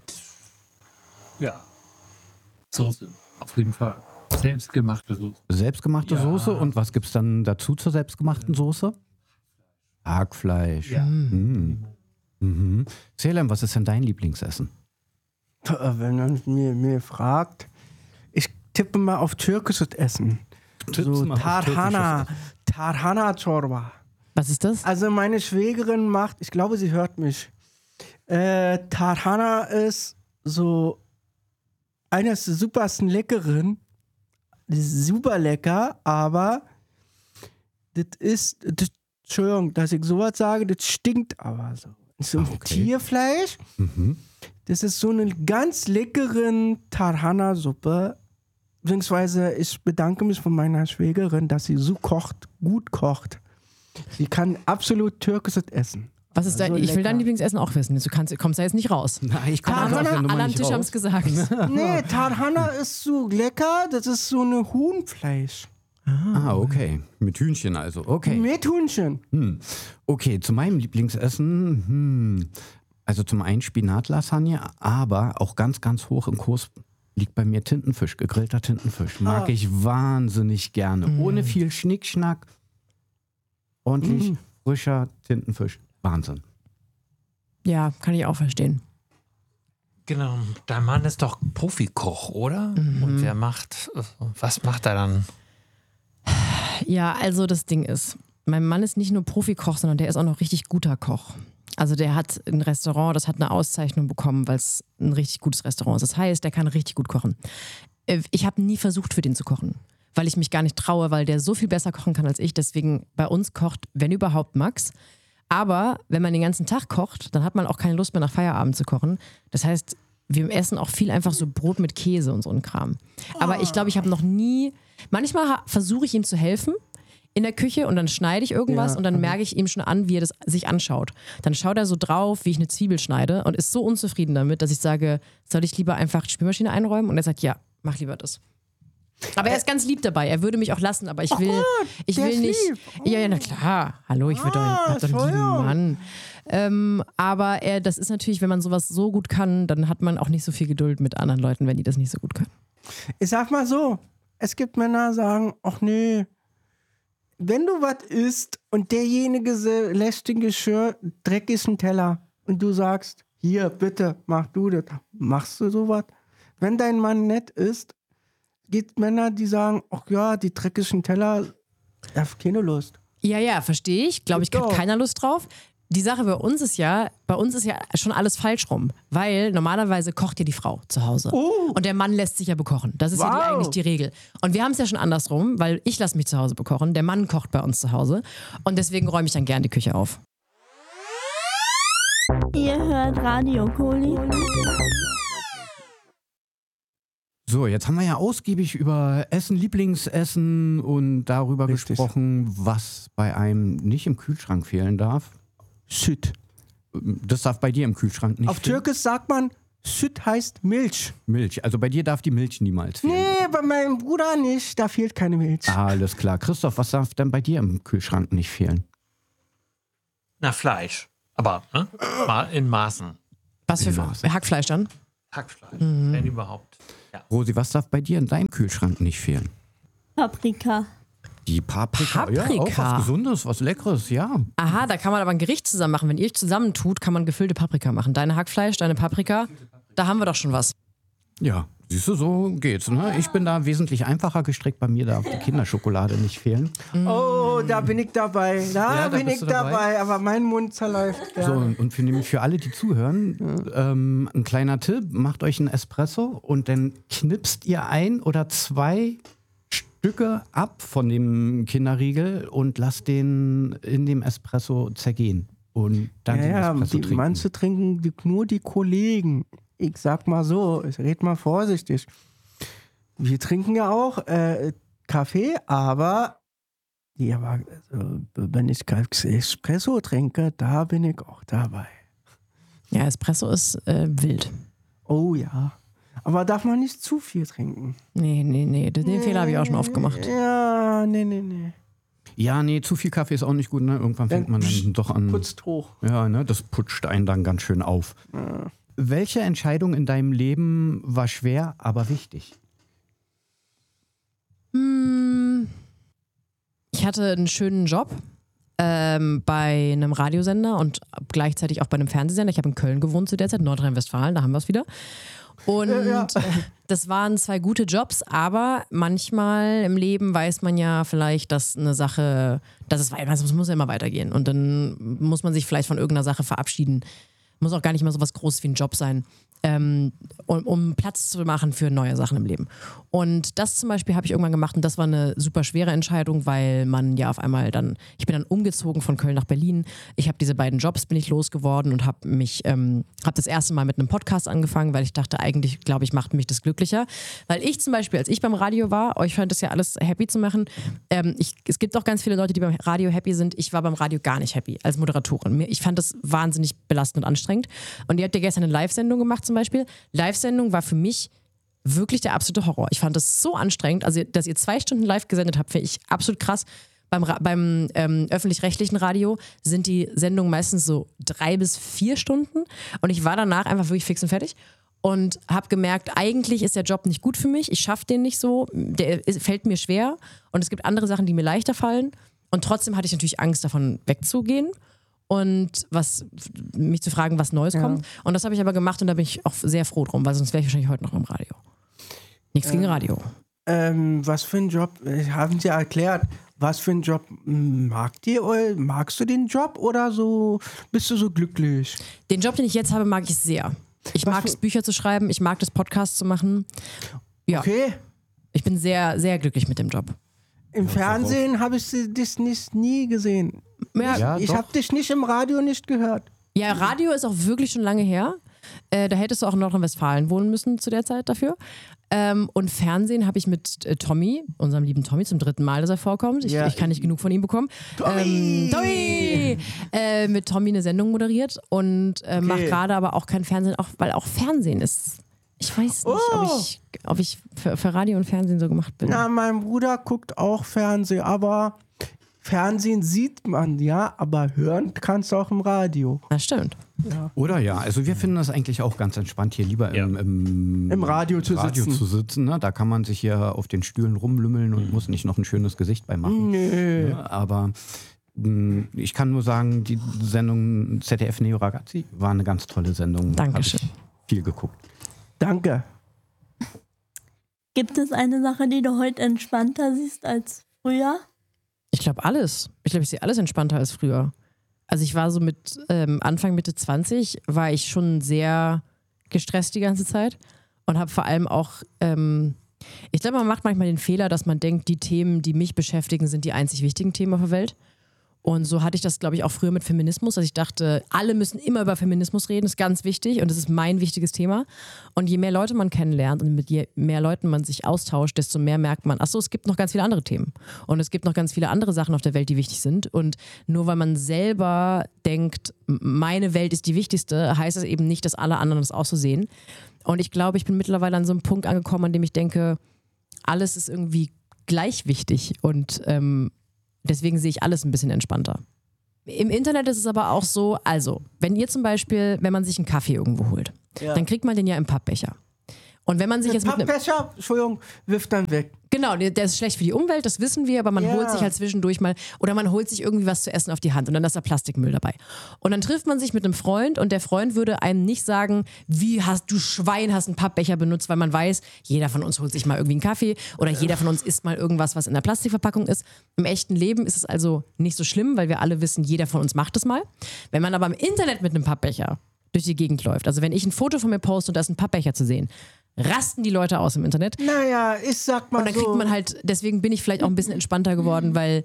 ja, Soße. Auf jeden Fall. Selbstgemachte Soße. Selbstgemachte Ja. Soße und was gibt's dann dazu zur selbstgemachten Soße? Hackfleisch. Ja. Mhm. Mhm. Selim, was ist denn dein Lieblingsessen? Wenn man mir, mir fragt, ich tippe mal auf türkisches Essen. Tippst So mal auf Tarhana, Tarhana Chorba. Was ist das? Also meine Schwägerin macht, ich glaube, sie hört mich. Äh, Tarhana ist so eines der supersten Leckeren. Das ist super lecker, aber das ist, das, Entschuldigung, dass ich sowas sage, das stinkt aber so. Das ist so ein Ah, okay. Tierfleisch. Mhm. Das ist so eine ganz leckeren Tarhana-Suppe. Beziehungsweise ich bedanke mich von meiner Schwägerin, dass sie so kocht, gut kocht. Sie kann absolut türkisches essen. Was ist dein, Also ich will lecker. dein Lieblingsessen auch wissen. Du kannst, kommst da jetzt nicht raus. Nein, ich komme Tarhana, aus der Nummer Alle am nicht Tisch haben es raus. gesagt. Nee, Tarhana ist so lecker, das ist so eine Huhnfleisch. Ah, okay. Mit Hühnchen also. Okay. Mit Hühnchen. Hm. Okay, zu meinem Lieblingsessen. Hm. Also zum einen Spinatlasagne, aber auch ganz, ganz hoch im Kurs liegt bei mir Tintenfisch, gegrillter Tintenfisch. Mag Ah. ich wahnsinnig gerne. Ohne viel Schnickschnack. Ordentlich Mm. frischer Tintenfisch. Wahnsinn. Ja, kann ich auch verstehen. Genau. Dein Mann ist doch Profikoch, oder? Und wer macht, was macht er dann? Ja, also das Ding ist, mein Mann ist nicht nur Profikoch, sondern der ist auch noch richtig guter Koch. Also der hat ein Restaurant, das hat eine Auszeichnung bekommen, weil es ein richtig gutes Restaurant ist. Das heißt, der kann richtig gut kochen. Äh, Ich habe nie versucht, für den zu kochen, weil ich mich gar nicht traue, weil der so viel besser kochen kann als ich. Deswegen bei uns kocht, wenn überhaupt, Max. Aber wenn man den ganzen Tag kocht, dann hat man auch keine Lust mehr nach Feierabend zu kochen. Das heißt, wir essen auch viel einfach so Brot mit Käse und so ein Kram. Aber ich glaube, ich habe noch nie, manchmal ha- versuche ich ihm zu helfen in der Küche und dann schneide ich irgendwas Ja, und dann merke ich ihm schon an, wie er das sich anschaut. Dann schaut er so drauf, wie ich eine Zwiebel schneide und ist so unzufrieden damit, dass ich sage, soll ich lieber einfach die Spülmaschine einräumen? Und er sagt, ja, mach lieber das. Aber er ist ganz lieb dabei. Er würde mich auch lassen, aber ich will, ich der will ist nicht. lieb. Ja, ja, na klar. Hallo, ich würde Ah, doch, hab doch einen lieben Entschuldigung. Mann. Ähm, aber er, das ist natürlich, wenn man sowas so gut kann, dann hat man auch nicht so viel Geduld mit anderen Leuten, wenn die das nicht so gut können. Ich sag mal so, es gibt Männer, die sagen, ach nee, wenn du was isst und derjenige se- lässt den Geschirr dreckigen Teller und du sagst, hier, bitte, mach du das, machst du sowas? Wenn dein Mann nett ist, gibt Männer, die sagen, ach ja, die dreckigen Teller, ich hab keine Lust. Ja, ja, verstehe ich. Glaube ich, hat Doch. keiner Lust drauf. Die Sache bei uns ist ja, bei uns ist ja schon alles falsch rum. Weil normalerweise kocht ja die Frau zu Hause. Oh. Und der Mann lässt sich ja bekochen. Das ist ja die, Wow. eigentlich die Regel. Und wir haben es ja schon andersrum, weil ich lasse mich zu Hause bekochen. Der Mann kocht bei uns zu Hause. Und deswegen räume ich dann gern die Küche auf. Ihr hört Radio Koli. So, jetzt haben wir ja ausgiebig über Essen, Lieblingsessen und darüber Richtig. gesprochen, was bei einem nicht im Kühlschrank fehlen darf. Süd. Das darf bei dir im Kühlschrank nicht Auf fehlen. Türkisch sagt man, Süd heißt Milch. Milch. Also bei dir darf die Milch niemals fehlen. Nee, bei meinem Bruder nicht. Da fehlt keine Milch. Ah, alles klar. Christoph, was darf denn bei dir im Kühlschrank nicht fehlen? Na, Fleisch. Aber ne? Mal in Maßen. Was für Ja. Hackfleisch dann? Hackfleisch, wenn überhaupt. Ja. Rosi, was darf bei dir in deinem Kühlschrank nicht fehlen? Paprika. Die Paprika. Ja, auch Paprika. was Gesundes, was Leckeres, ja. Aha, da kann man aber ein Gericht zusammen machen. Wenn ihr euch zusammentut, kann man gefüllte Paprika machen. Deine Hackfleisch, deine Paprika, da haben wir doch schon was. Ja, siehst du, so geht's. Ne? Ich bin da wesentlich einfacher gestrickt. Bei mir darf die Kinderschokolade nicht fehlen. Oh, da bin ich dabei. Da, Ja, da bin bist ich du dabei. dabei. Aber mein Mund zerläuft. Ja. So, und für, nämlich für alle, die zuhören, ähm, ein kleiner Tipp, macht euch einen Espresso und dann knipst ihr ein oder zwei Stücke ab von dem Kinderriegel und lasst den in dem Espresso zergehen. Und dann Ja, den ja, Espresso die, trinken. manche trinken die, nur die Kollegen. Ich sag mal so, ich red mal vorsichtig. Wir trinken ja auch äh, Kaffee, aber, ja, aber also, wenn ich Espresso trinke, da bin ich auch dabei. Ja, Espresso ist äh, wild. Oh ja. Aber darf man nicht zu viel trinken? Nee, nee, nee, den nee. Fehler habe ich auch schon oft gemacht. Ja, nee, nee, nee. Ja, nee, zu viel Kaffee ist auch nicht gut. Ne? Irgendwann fängt man dann doch an. Putzt hoch. Ja, ne, das putscht einen dann ganz schön auf. Ja. Welche Entscheidung in deinem Leben war schwer, aber wichtig? Hm, ich hatte einen schönen Job ähm, bei einem Radiosender und gleichzeitig auch bei einem Fernsehsender. Ich habe in Köln gewohnt zu der Zeit, Nordrhein-Westfalen, da haben wir es wieder. Und Äh, ja. äh, das waren zwei gute Jobs, aber manchmal im Leben weiß man ja vielleicht, dass eine Sache, dass es, es muss ja immer weitergehen und dann muss man sich vielleicht von irgendeiner Sache verabschieden. Muss auch gar nicht mehr so was Großes wie ein Job sein, ähm, um, um Platz zu machen für neue Sachen im Leben. Und das zum Beispiel habe ich irgendwann gemacht und das war eine super schwere Entscheidung, weil man ja auf einmal dann, ich bin dann umgezogen von Köln nach Berlin. Ich habe diese beiden Jobs, bin ich losgeworden und habe mich, ähm, habe das erste Mal mit einem Podcast angefangen, weil ich dachte, eigentlich, glaube ich, macht mich das glücklicher. Weil ich zum Beispiel, als ich beim Radio war, euch scheint das ja alles happy zu machen. Ähm, ich, es gibt auch ganz viele Leute, die beim Radio happy sind. Ich war beim Radio gar nicht happy als Moderatorin. Ich fand das wahnsinnig belastend und anstrengend. Und ihr habt ja gestern eine Live-Sendung gemacht zum Beispiel. Live-Sendung war für mich wirklich der absolute Horror. Ich fand das so anstrengend. Also, dass ihr zwei Stunden live gesendet habt, finde ich absolut krass. Beim, Ra- beim ähm, öffentlich-rechtlichen Radio sind die Sendungen meistens so drei bis vier Stunden. Und ich war danach einfach wirklich fix und fertig. Und habe gemerkt, eigentlich ist der Job nicht gut für mich. Ich schaffe den nicht so. Der ist, fällt mir schwer. Und es gibt andere Sachen, die mir leichter fallen. Und trotzdem hatte ich natürlich Angst, davon wegzugehen. Und was, mich zu fragen, was Neues Ja. kommt. Und das habe ich aber gemacht und da bin ich auch sehr froh drum, weil sonst wäre ich wahrscheinlich heute noch im Radio. Nichts gegen Radio. Ähm, was für ein Job, äh, haben Sie erklärt, was für ein Job mag ihr, oder magst du den Job oder so, bist du so glücklich? Den Job, den ich jetzt habe, mag ich sehr. Ich Was mag für- es, Bücher zu schreiben, ich mag das, Podcast zu machen. Ja, Okay. ich bin sehr, sehr glücklich mit dem Job. Im Fernsehen habe ich sie- dich nicht, nie gesehen. Ja, Ja, ich doch. habe dich nicht im Radio nicht gehört. Ja, Radio ist auch wirklich schon lange her. Äh, da hättest du auch in Nordrhein-Westfalen wohnen müssen zu der Zeit dafür. Ähm, und Fernsehen habe ich mit äh, Tommy, unserem lieben Tommy, zum dritten Mal, dass er vorkommt. Ich, Ja. ich kann nicht genug von ihm bekommen. Tommy! Ähm, Tommy! Äh, mit Tommy eine Sendung moderiert und äh, Okay. mache gerade aber auch kein Fernsehen, auch, weil auch Fernsehen ist. Ich weiß nicht, Oh! ob ich, ob ich für, für Radio und Fernsehen so gemacht bin. Na, mein Bruder guckt auch Fernsehen, aber Fernsehen sieht man, ja, aber hören kannst du auch im Radio. Das stimmt. Oder ja, also wir finden das eigentlich auch ganz entspannt, hier lieber im, im, Im Radio zu Radio sitzen. zu sitzen. Ne? Da kann man sich hier auf den Stühlen rumlümmeln und muss nicht noch ein schönes Gesicht bei machen. Nö. Ja, aber mh, ich kann nur sagen, die Sendung Z D F Neo Ragazzi war eine ganz tolle Sendung. Dankeschön. Hab ich viel geguckt. Danke. Gibt es eine Sache, die du heute entspannter siehst als früher? Ich glaube alles. Ich glaube, ich sehe alles entspannter als früher. Also ich war so mit ähm, Anfang, Mitte zwanzig, war ich schon sehr gestresst die ganze Zeit und habe vor allem auch, ähm, ich glaube, man macht manchmal den Fehler, dass man denkt, die Themen, die mich beschäftigen, sind die einzig wichtigen Themen auf der Welt. Und so hatte ich das, glaube ich, auch früher mit Feminismus, dass ich dachte, alle müssen immer über Feminismus reden, ist ganz wichtig und das ist mein wichtiges Thema. Und je mehr Leute man kennenlernt und mit je mehr Leuten man sich austauscht, desto mehr merkt man, ach so, es gibt noch ganz viele andere Themen. Und es gibt noch ganz viele andere Sachen auf der Welt, die wichtig sind. Und nur weil man selber denkt, meine Welt ist die wichtigste, heißt es eben nicht, dass alle anderen das auch so sehen. Und ich glaube, ich bin mittlerweile an so einem Punkt angekommen, an dem ich denke, alles ist irgendwie gleich wichtig und ähm, deswegen sehe ich alles ein bisschen entspannter. Im Internet ist es aber auch so, also, wenn ihr zum Beispiel, wenn man sich einen Kaffee irgendwo holt, ja. dann kriegt man den ja im Pappbecher. Und wenn man sich Der jetzt mit einem Pappbecher, Entschuldigung, wirft dann weg. Genau, der ist schlecht für die Umwelt, das wissen wir, aber man Ja. holt sich halt zwischendurch mal, oder man holt sich irgendwie was zu essen auf die Hand und dann ist da Plastikmüll dabei. Und dann trifft man sich mit einem Freund und der Freund würde einem nicht sagen, wie hast du Schwein, hast einen Pappbecher benutzt, weil man weiß, jeder von uns holt sich mal irgendwie einen Kaffee oder jeder von uns isst mal irgendwas, was in der Plastikverpackung ist. Im echten Leben ist es also nicht so schlimm, weil wir alle wissen, jeder von uns macht es mal. Wenn man aber im Internet mit einem Pappbecher durch die Gegend läuft, also wenn ich ein Foto von mir poste und da ist ein Pappbecher zu sehen, rasten die Leute aus im Internet. Naja, ich sag mal so. Und dann kriegt man halt, deswegen bin ich vielleicht auch ein bisschen entspannter geworden, weil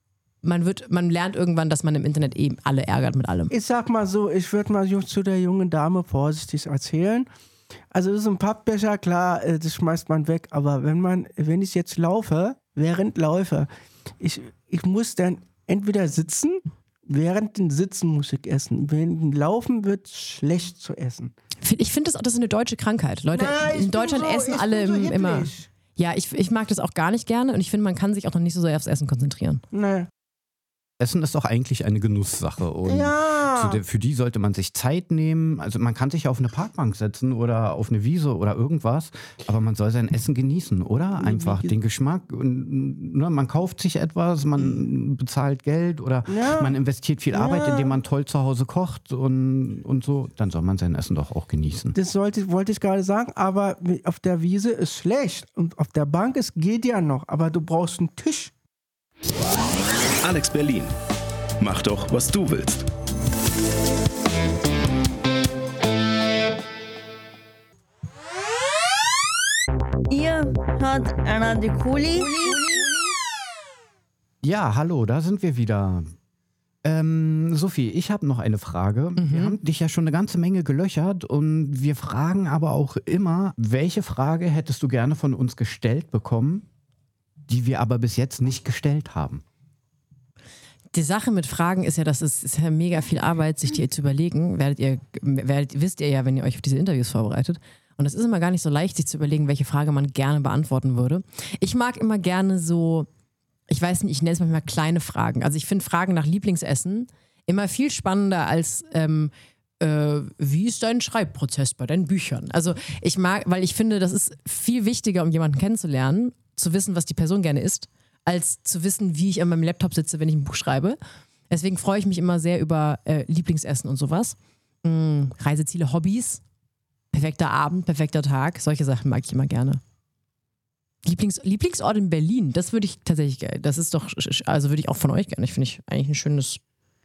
man wird, man lernt irgendwann, dass man im Internet eben alle ärgert mit allem. Ich sag mal so, ich würde mal zu der jungen Dame vorsichtig erzählen. Also das ist ein Pappbecher, klar, äh, das schmeißt man weg, aber wenn man, wenn ich jetzt laufe, während laufe, ich, ich muss dann entweder sitzen, während dem Sitzen muss ich essen. Während dem Laufen wird es schlecht zu essen. Ich finde, das, das ist eine deutsche Krankheit. Leute, Na, ich in Deutschland bin so- essen ich alle bin so im, immer. hippelig. Ja, ich, ich mag das auch gar nicht gerne und ich finde, man kann sich auch noch nicht so sehr aufs Essen konzentrieren. Nee. Essen ist doch eigentlich eine Genusssache und Ja. zu der, für die sollte man sich Zeit nehmen. Also man kann sich auf eine Parkbank setzen oder auf eine Wiese oder irgendwas, aber man soll sein Essen genießen, oder? Einfach den Geschmack. Und, ne, man kauft sich etwas, man bezahlt Geld oder Ja. man investiert viel Arbeit, Ja. indem man toll zu Hause kocht und, und so. Dann soll man sein Essen doch auch genießen. Das sollte, wollte ich gerade sagen, aber auf der Wiese ist schlecht und auf der Bank es geht ja noch, aber du brauchst einen Tisch. Alex Berlin. Mach doch, was du willst. Ihr hört Radio Kuli. Ja, hallo, da sind wir wieder. Ähm, Sophie, ich habe noch eine Frage. Wir haben dich ja schon eine ganze Menge gelöchert und wir fragen aber auch immer, welche Frage hättest du gerne von uns gestellt bekommen, die wir aber bis jetzt nicht gestellt haben? Die Sache mit Fragen ist ja, dass es ist ja mega viel Arbeit, sich die zu überlegen. Werdet ihr, werdet, wisst ihr ja, wenn ihr euch auf diese Interviews vorbereitet. Und es ist immer gar nicht so leicht, sich zu überlegen, welche Frage man gerne beantworten würde. Ich mag immer gerne so, ich weiß nicht, ich nenne es manchmal kleine Fragen. Also ich finde Fragen nach Lieblingsessen immer viel spannender als ähm, äh, wie ist dein Schreibprozess bei deinen Büchern? Also ich mag, weil ich finde, das ist viel wichtiger, um jemanden kennenzulernen, zu wissen, was die Person gerne isst, als zu wissen, wie ich an meinem Laptop sitze, wenn ich ein Buch schreibe. Deswegen freue ich mich immer sehr über äh, Lieblingsessen und sowas. Mm, Reiseziele, Hobbys, perfekter Abend, perfekter Tag, solche Sachen mag ich immer gerne. Lieblings, Lieblingsort in Berlin, das würde ich tatsächlich geil. Das ist doch, also würde ich auch von euch gerne. Ich finde ich eigentlich ein schönes.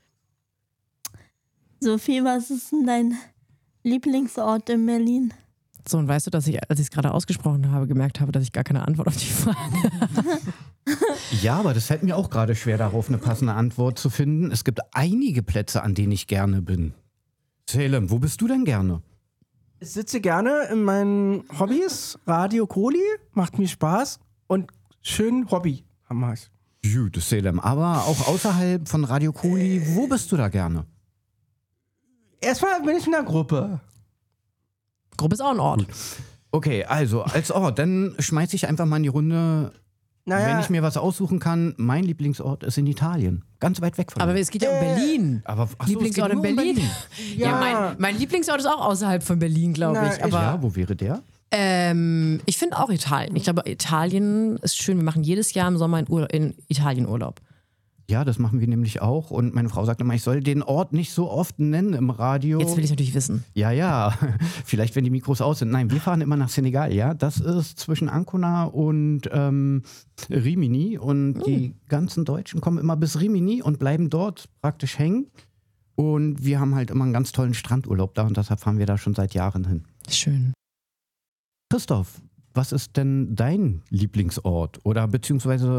Sophie, was ist denn dein Lieblingsort in Berlin? So, und weißt du, dass ich, als ich es gerade ausgesprochen habe, gemerkt habe, dass ich gar keine Antwort auf die Frage habe. Ja, aber das fällt mir auch gerade schwer, darauf eine passende Antwort zu finden. Es gibt einige Plätze, an denen ich gerne bin. Salem, wo bist du denn gerne? Ich sitze gerne in meinen Hobbys. Radio Koli macht mir Spaß und schön Hobby haben wir. Gut, Salem. Aber auch außerhalb von Radio Koli, wo bist du da gerne? Erstmal bin ich in der Gruppe. Gruppe ist auch ein Ort. Okay, also als Ort, dann schmeiße ich einfach mal in die Runde. Naja, Wenn ich mir was aussuchen kann, mein Lieblingsort ist in Italien. Ganz weit weg von Aber mir. es geht ja um Äh, Berlin. Aber ach so, es Lieblingsort geht in nur um Berlin. Ja, Ja. mein, mein Lieblingsort ist auch außerhalb von Berlin, glaube Na, ich. ich- Aber Ja, wo wäre der? ähm, ich finde auch Italien. Ich glaube, Italien ist schön. Wir machen jedes Jahr im Sommer in, Ur- in Italien Urlaub. Ja, das machen wir nämlich auch. Und meine Frau sagt immer, ich soll den Ort nicht so oft nennen im Radio. Jetzt will ich natürlich wissen. Ja, ja. Vielleicht, wenn die Mikros aus sind. Nein, wir fahren immer nach Senegal, ja. Das ist zwischen Ancona und ähm, Rimini. Und Hm. die ganzen Deutschen kommen immer bis Rimini und bleiben dort praktisch hängen. Und wir haben halt immer einen ganz tollen Strandurlaub da und deshalb fahren wir da schon seit Jahren hin. Schön. Christoph, was ist denn dein Lieblingsort? Oder beziehungsweise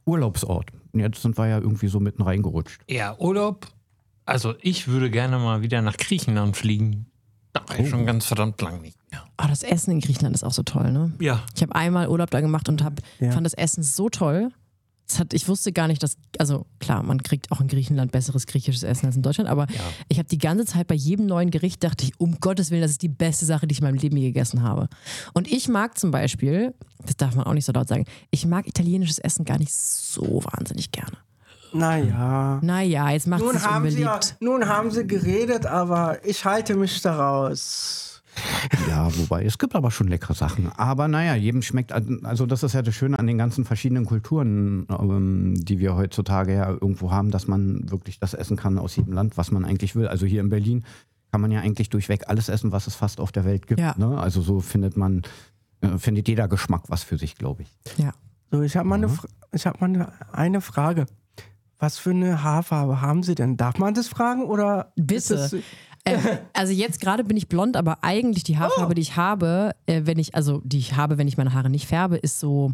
Urlaubsort. Jetzt sind wir ja irgendwie so mitten reingerutscht. Ja, Urlaub. Also ich würde gerne mal wieder nach Griechenland fliegen. Da war ich Oh. schon ganz verdammt lang nicht mehr. Oh, das Essen in Griechenland ist auch so toll, ne? Ja. Ich habe einmal Urlaub da gemacht und hab, Ja. fand das Essen so toll. Das hat, ich wusste gar nicht, dass, also klar, man kriegt auch in Griechenland besseres griechisches Essen als in Deutschland, aber Ja. ich habe die ganze Zeit bei jedem neuen Gericht dachte ich, um Gottes Willen, das ist die beste Sache, die ich in meinem Leben je gegessen habe. Und ich mag zum Beispiel, das darf man auch nicht so laut sagen, ich mag italienisches Essen gar nicht so wahnsinnig gerne. Naja. Naja, jetzt macht Nun es sich haben, sie ja, unbeliebt. nun haben sie geredet, aber ich halte mich daraus. Ja, wobei, es gibt aber schon leckere Sachen. Aber naja, jedem schmeckt, also das ist ja das Schöne an den ganzen verschiedenen Kulturen, ähm, die wir heutzutage ja irgendwo haben, dass man wirklich das essen kann aus jedem Land, was man eigentlich will. Also hier in Berlin kann man ja eigentlich durchweg alles essen, was es fast auf der Welt gibt. Ja. Ne? Also so findet man, äh, findet jeder Geschmack was für sich, glaube ich. Ja. So, ich habe mal, eine, Fra- ich hab mal eine, eine Frage. Was für eine Haarfarbe haben Sie denn? Darf man das fragen oder? Bitte. ist das- Ähm, also jetzt gerade bin ich blond, aber eigentlich die Haarfarbe, die ich habe, äh, wenn ich, also die ich habe, wenn ich meine Haare nicht färbe, ist so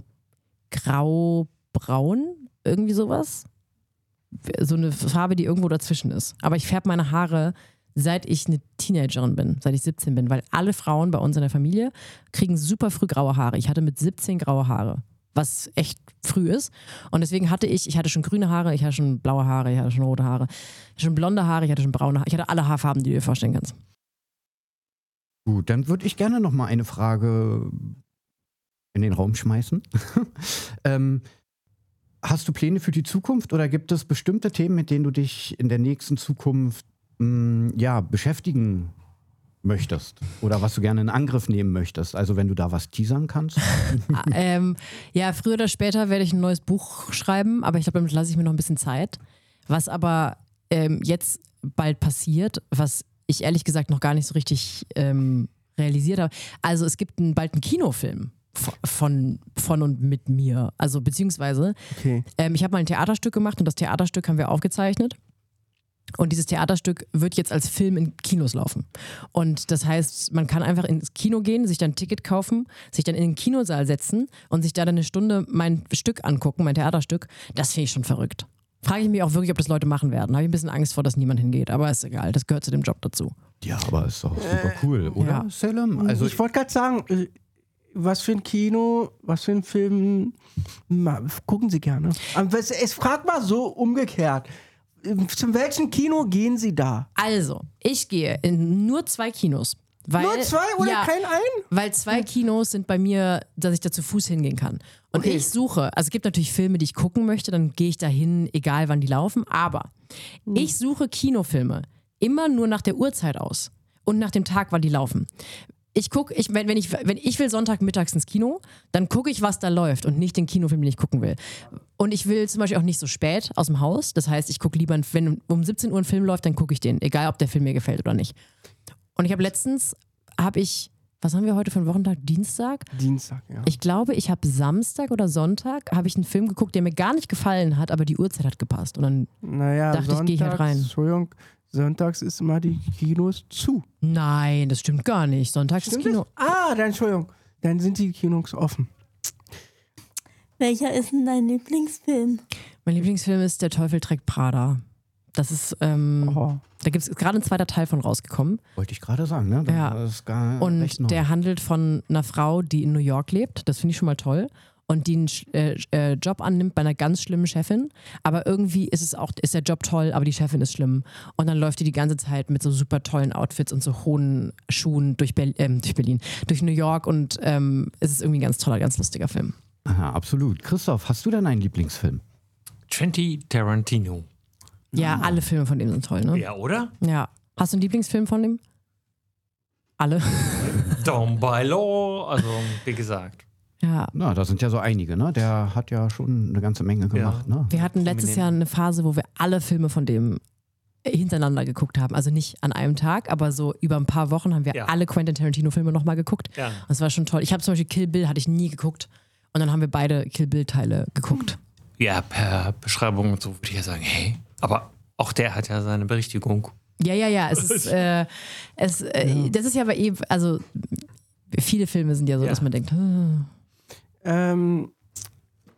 grau-braun, irgendwie sowas. So eine Farbe, die irgendwo dazwischen ist. Aber ich färbe meine Haare, seit ich eine Teenagerin bin, seit ich siebzehn bin, weil alle Frauen bei uns in der Familie kriegen super früh graue Haare. Ich hatte mit siebzehn graue Haare, was echt früh ist. Und deswegen hatte ich, ich hatte schon grüne Haare, ich hatte schon blaue Haare, ich hatte schon rote Haare, ich hatte schon blonde Haare, ich hatte schon braune Haare. Ich hatte alle Haarfarben, die du dir vorstellen kannst. Gut, dann würde ich gerne noch mal eine Frage in den Raum schmeißen. ähm, hast du Pläne für die Zukunft oder gibt es bestimmte Themen, mit denen du dich in der nächsten Zukunft mh, ja, beschäftigen möchtest oder was du gerne in Angriff nehmen möchtest? Also wenn du da was teasern kannst. ähm, ja, früher oder später werde ich ein neues Buch schreiben, aber ich glaube, damit lasse ich mir noch ein bisschen Zeit. Was aber ähm, jetzt bald passiert, was ich ehrlich gesagt noch gar nicht so richtig ähm, realisiert habe. Also es gibt einen, bald einen Kinofilm von, von und mit mir. Also beziehungsweise, Okay. ähm, ich habe mal ein Theaterstück gemacht und das Theaterstück haben wir aufgezeichnet. Und dieses Theaterstück wird jetzt als Film in Kinos laufen. Und das heißt, man kann einfach ins Kino gehen, sich dann ein Ticket kaufen, sich dann in den Kinosaal setzen und sich da dann eine Stunde mein Stück angucken, mein Theaterstück. Das finde ich schon verrückt. Frage ich mich auch wirklich, ob das Leute machen werden. Habe ich ein bisschen Angst vor, dass niemand hingeht. Aber ist egal, das gehört zu dem Job dazu. Ja, aber ist doch super cool, oder, ja. Salem? Also Also ich wollte gerade sagen, äh, was für ein Kino, was für ein Film ma- gucken Sie gerne? Aber es, es fragt mal so umgekehrt. Zu welchem Kino gehen Sie da? Also, ich gehe in nur zwei Kinos. Weil, Nur zwei oder ja, kein ein? Weil zwei Kinos sind bei mir, dass ich da zu Fuß hingehen kann. Und Okay. ich suche, also es gibt natürlich Filme, die ich gucken möchte, dann gehe ich dahin, egal wann die laufen. Aber ich suche Kinofilme immer nur nach der Uhrzeit aus und nach dem Tag, wann die laufen. Ich gucke, ich, wenn, wenn, ich, wenn ich will Sonntagmittags ins Kino, dann gucke ich, was da läuft und nicht den Kinofilm, den ich gucken will. Und ich will zum Beispiel auch nicht so spät aus dem Haus. Das heißt, ich gucke lieber, wenn um siebzehn Uhr ein Film läuft, dann gucke ich den, egal ob der Film mir gefällt oder nicht. Und ich habe letztens, habe ich, was haben wir heute für einen Wochentag? Dienstag? Dienstag, ja. Ich glaube, ich habe Samstag oder Sonntag, habe ich einen Film geguckt, der mir gar nicht gefallen hat, aber die Uhrzeit hat gepasst. Und dann, naja, dachte ich, sonntags, geh ich halt rein. Entschuldigung, sonntags ist immer die Kinos zu. nein, das stimmt gar nicht. Sonntags ist Stimmt Kino. das? Ah, dann Entschuldigung. Dann sind die Kinos offen. Welcher ist denn dein Lieblingsfilm? Mein Lieblingsfilm ist Der Teufel trägt Prada. Das ist, ähm, Oh. da gibt es gerade ein zweiter Teil von rausgekommen. wollte ich gerade sagen, ne? Das Ja. ist gar recht Und neu. der handelt von einer Frau, die in New York lebt. Das finde ich schon mal toll. Und die einen Sch- äh, äh, Job annimmt bei einer ganz schlimmen Chefin. Aber irgendwie ist es auch, ist der Job toll, aber die Chefin ist schlimm. Und dann läuft die die ganze Zeit mit so super tollen Outfits und so hohen Schuhen durch, Ber ähm, durch Berlin, durch New York. Und ähm, es ist irgendwie ein ganz toller, ganz lustiger Film. Aha, absolut. Christoph, hast du denn einen Lieblingsfilm? Quentin Tarantino. Ja, alle Filme von dem sind toll, ne? Ja, oder? Ja. Hast du einen Lieblingsfilm von dem? Alle. Down by Law. Also, wie gesagt. Ja. Na, da sind ja so einige, ne? Der hat ja schon eine ganze Menge gemacht, ne? Wir hatten letztes Jahr eine Phase, wo wir alle Filme von dem hintereinander geguckt haben. Also nicht an einem Tag, aber so über ein paar Wochen haben wir Ja. alle Quentin Tarantino-Filme nochmal geguckt. Ja. Und das war schon toll. Ich habe zum Beispiel Kill Bill, hatte ich nie geguckt. Und dann haben wir beide Kill Bill-Teile geguckt. Ja, per Beschreibung und so würde ich ja sagen, hey, aber auch der hat ja seine Berichtigung. Ja, ja, ja. Es ist, äh, es, äh, das ist ja aber eben, also viele Filme sind ja so, Ja. dass man denkt, hm. Ähm,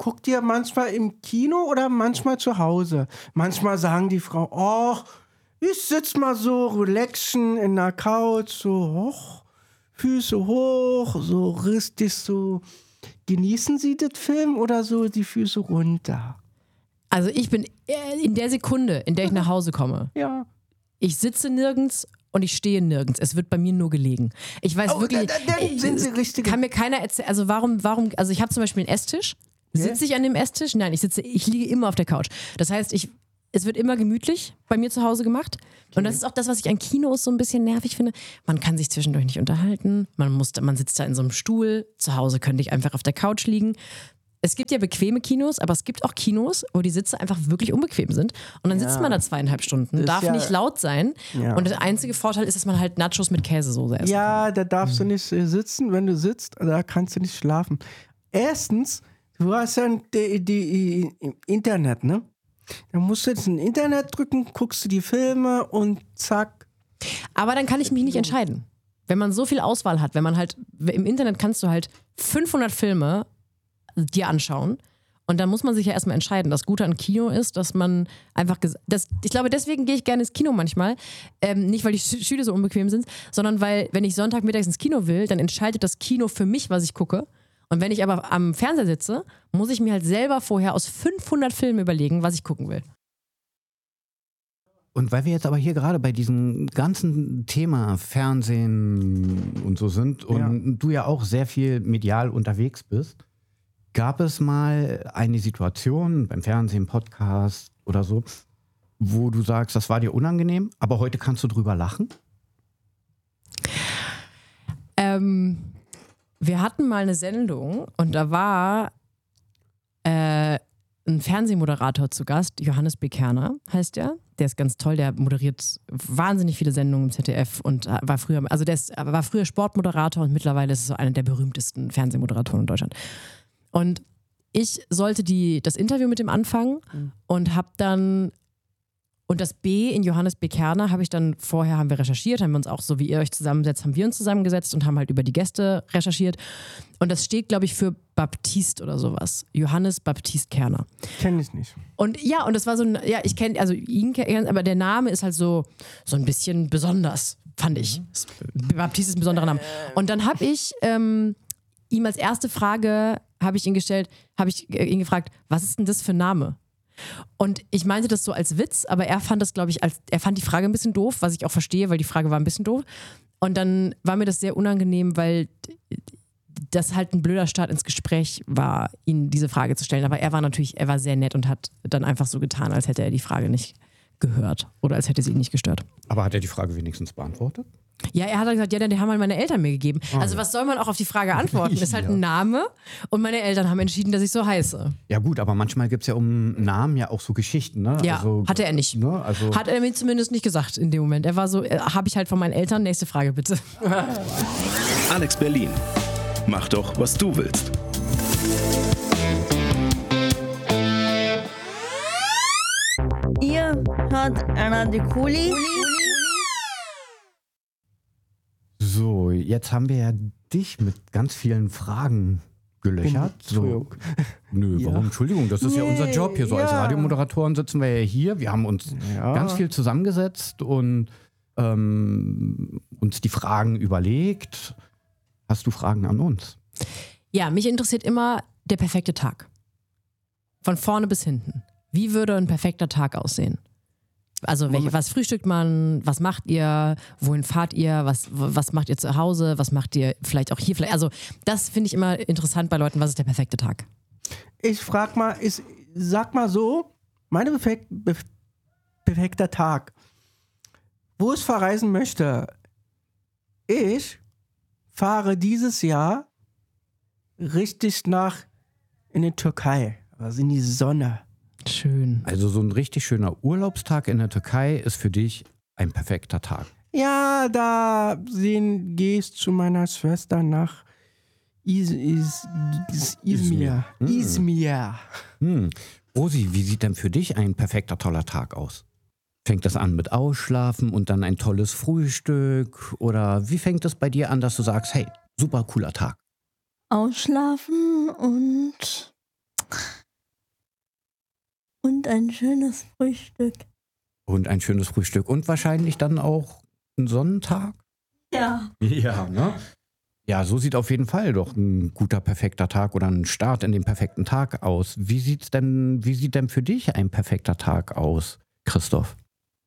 guckt ihr manchmal im Kino oder manchmal zu Hause? Manchmal sagen die Frau, ach, ich sitz mal so relaxen in der Couch, so hoch, Füße hoch, so richtig so. Genießen Sie das Film oder so die Füße runter? Also ich bin in der Sekunde, in der ich nach Hause komme, Ja. ich sitze nirgends und ich stehe nirgends. Es wird bei mir nur gelegen. Ich weiß Oh, wirklich, da- da- dann sind Sie es richtige- kann mir keiner erzählen, also warum, warum, also ich habe zum Beispiel einen Esstisch. Sitze ich an dem Esstisch? Nein, ich sitze, ich liege immer auf der Couch. Das heißt, ich, es wird immer gemütlich bei mir zu Hause gemacht. Und das ist auch das, was ich an Kinos so ein bisschen nervig finde. Man kann sich zwischendurch nicht unterhalten. Man muss, man sitzt da in so einem Stuhl. Zu Hause könnte ich einfach auf der Couch liegen. Es gibt ja bequeme Kinos, aber es gibt auch Kinos, wo die Sitze einfach wirklich unbequem sind. Und dann sitzt man da zweieinhalb Stunden, Das darf ja- nicht laut sein. Ja. Und der einzige Vorteil ist, dass man halt Nachos mit Käsesoße isst. Ja, da darfst du nicht äh, sitzen. Wenn du sitzt, da kannst du nicht schlafen. Erstens, du hast ja die, die, die Internet, ne? Da musst du jetzt ein Internet drücken, guckst du die Filme und zack. Aber dann kann ich mich nicht entscheiden. Wenn man so viel Auswahl hat, wenn man halt, im Internet kannst du halt fünfhundert Filme dir anschauen und dann muss man sich ja erstmal entscheiden. Das Gute an Kino ist, dass man einfach, ges- das, ich glaube, deswegen gehe ich gerne ins Kino manchmal. Ähm, nicht, weil die Sch- Stühle so unbequem sind, sondern weil, wenn ich Sonntagmittags ins Kino will, dann entscheidet das Kino für mich, was ich gucke. Und wenn ich aber am Fernseher sitze, muss ich mir halt selber vorher aus fünfhundert Filmen überlegen, was ich gucken will. Und weil wir jetzt aber hier gerade bei diesem ganzen Thema Fernsehen und so sind und Ja. du ja auch sehr viel medial unterwegs bist, gab es mal eine Situation beim Fernsehen, Podcast oder so, wo du sagst, das war dir unangenehm, aber heute kannst du drüber lachen? Ähm, wir hatten mal eine Sendung und da war äh, ein Fernsehmoderator zu Gast, Johannes B. Kerner heißt der. Der ist ganz toll, der moderiert wahnsinnig viele Sendungen im Z D F und war früher, also der ist, war früher Sportmoderator und mittlerweile ist er so einer der berühmtesten Fernsehmoderatoren in Deutschland. Und ich sollte die, das Interview mit ihm anfangen und habe dann, und das B in Johannes B. Kerner habe ich dann vorher, haben wir recherchiert, haben wir uns auch, so wie ihr euch zusammensetzt, haben wir uns zusammengesetzt und haben halt über die Gäste recherchiert. Und das steht, glaube ich, für Baptist oder sowas. Johannes Baptist Kerner. Kenn ich nicht. Und ja, und das war so ein, ja, ich kenne, also ihn kenn, aber der Name ist halt so, so ein bisschen besonders, fand ich. Baptist ist ein besonderer Name. Und dann habe ich ähm, ihm als erste Frage, habe ich ihn gestellt, habe ich ihn gefragt, was ist denn das für ein Name? Und ich meinte das so als Witz, aber er fand das, glaube ich, als, er fand die Frage ein bisschen doof, was ich auch verstehe, weil die Frage war ein bisschen doof. Und dann war mir das sehr unangenehm, weil das halt ein blöder Start ins Gespräch war, ihn diese Frage zu stellen. Aber er war natürlich, er war sehr nett und hat dann einfach so getan, als hätte er die Frage nicht gehört oder als hätte sie ihn nicht gestört. Aber hat er die Frage wenigstens beantwortet? Ja, er hat dann gesagt, ja, die haben halt meine Eltern mir gegeben. Also was soll man auch auf die Frage antworten? Ist halt ein Name und meine Eltern haben entschieden, dass ich so heiße. Ja gut, aber manchmal gibt es ja um Namen ja auch so Geschichten, ne? Ja, also, hatte er nicht. Ne? Also, Hat er mir zumindest nicht gesagt in dem Moment. Er war so, äh, habe ich halt von meinen Eltern, nächste Frage bitte. Alex Berlin. Mach doch, was du willst. Ihr hört Radio Kuli. so, jetzt haben wir ja dich mit ganz vielen Fragen gelöchert. So, Entschuldigung. nö, Ja. warum? Entschuldigung, das ist ja unser Job hier. So als ja. Radiomoderatoren sitzen wir ja hier. Wir haben uns Ja. ganz viel zusammengesetzt und ähm, uns die Fragen überlegt. Hast du Fragen an uns? Ja, mich interessiert immer der perfekte Tag. Von vorne bis hinten. Wie würde ein perfekter Tag aussehen? Also welche, was frühstückt man, was macht ihr, wohin fahrt ihr, was, was macht ihr zu Hause, was macht ihr vielleicht auch hier? Vielleicht, also das finde ich immer interessant bei Leuten, was ist der perfekte Tag? Ich frag mal, ist, sag mal so, mein perfekt, bef- perfekter Tag, wo ich verreisen möchte. Ich fahre dieses Jahr richtig nach in die Türkei, also in die Sonne. Schön. Also so ein richtig schöner Urlaubstag in der Türkei ist für dich ein perfekter Tag. Ja, da sehen, gehst zu meiner Schwester nach Is, Is, Is, Izmir. Izmir. Hm. Izmir. Hm. Rosi, wie sieht denn für dich ein perfekter, toller Tag aus? Fängt das an mit Ausschlafen und dann ein tolles Frühstück? Oder wie fängt es bei dir an, dass du sagst, hey, super cooler Tag? Ausschlafen und Und ein schönes Frühstück. Und ein schönes Frühstück. Und wahrscheinlich dann auch ein Sonnentag? Ja. Ja, ne? Ja, so sieht auf jeden Fall doch ein guter, perfekter Tag oder ein Start in den perfekten Tag aus. Wie sieht's denn, wie sieht denn für dich ein perfekter Tag aus, Christoph?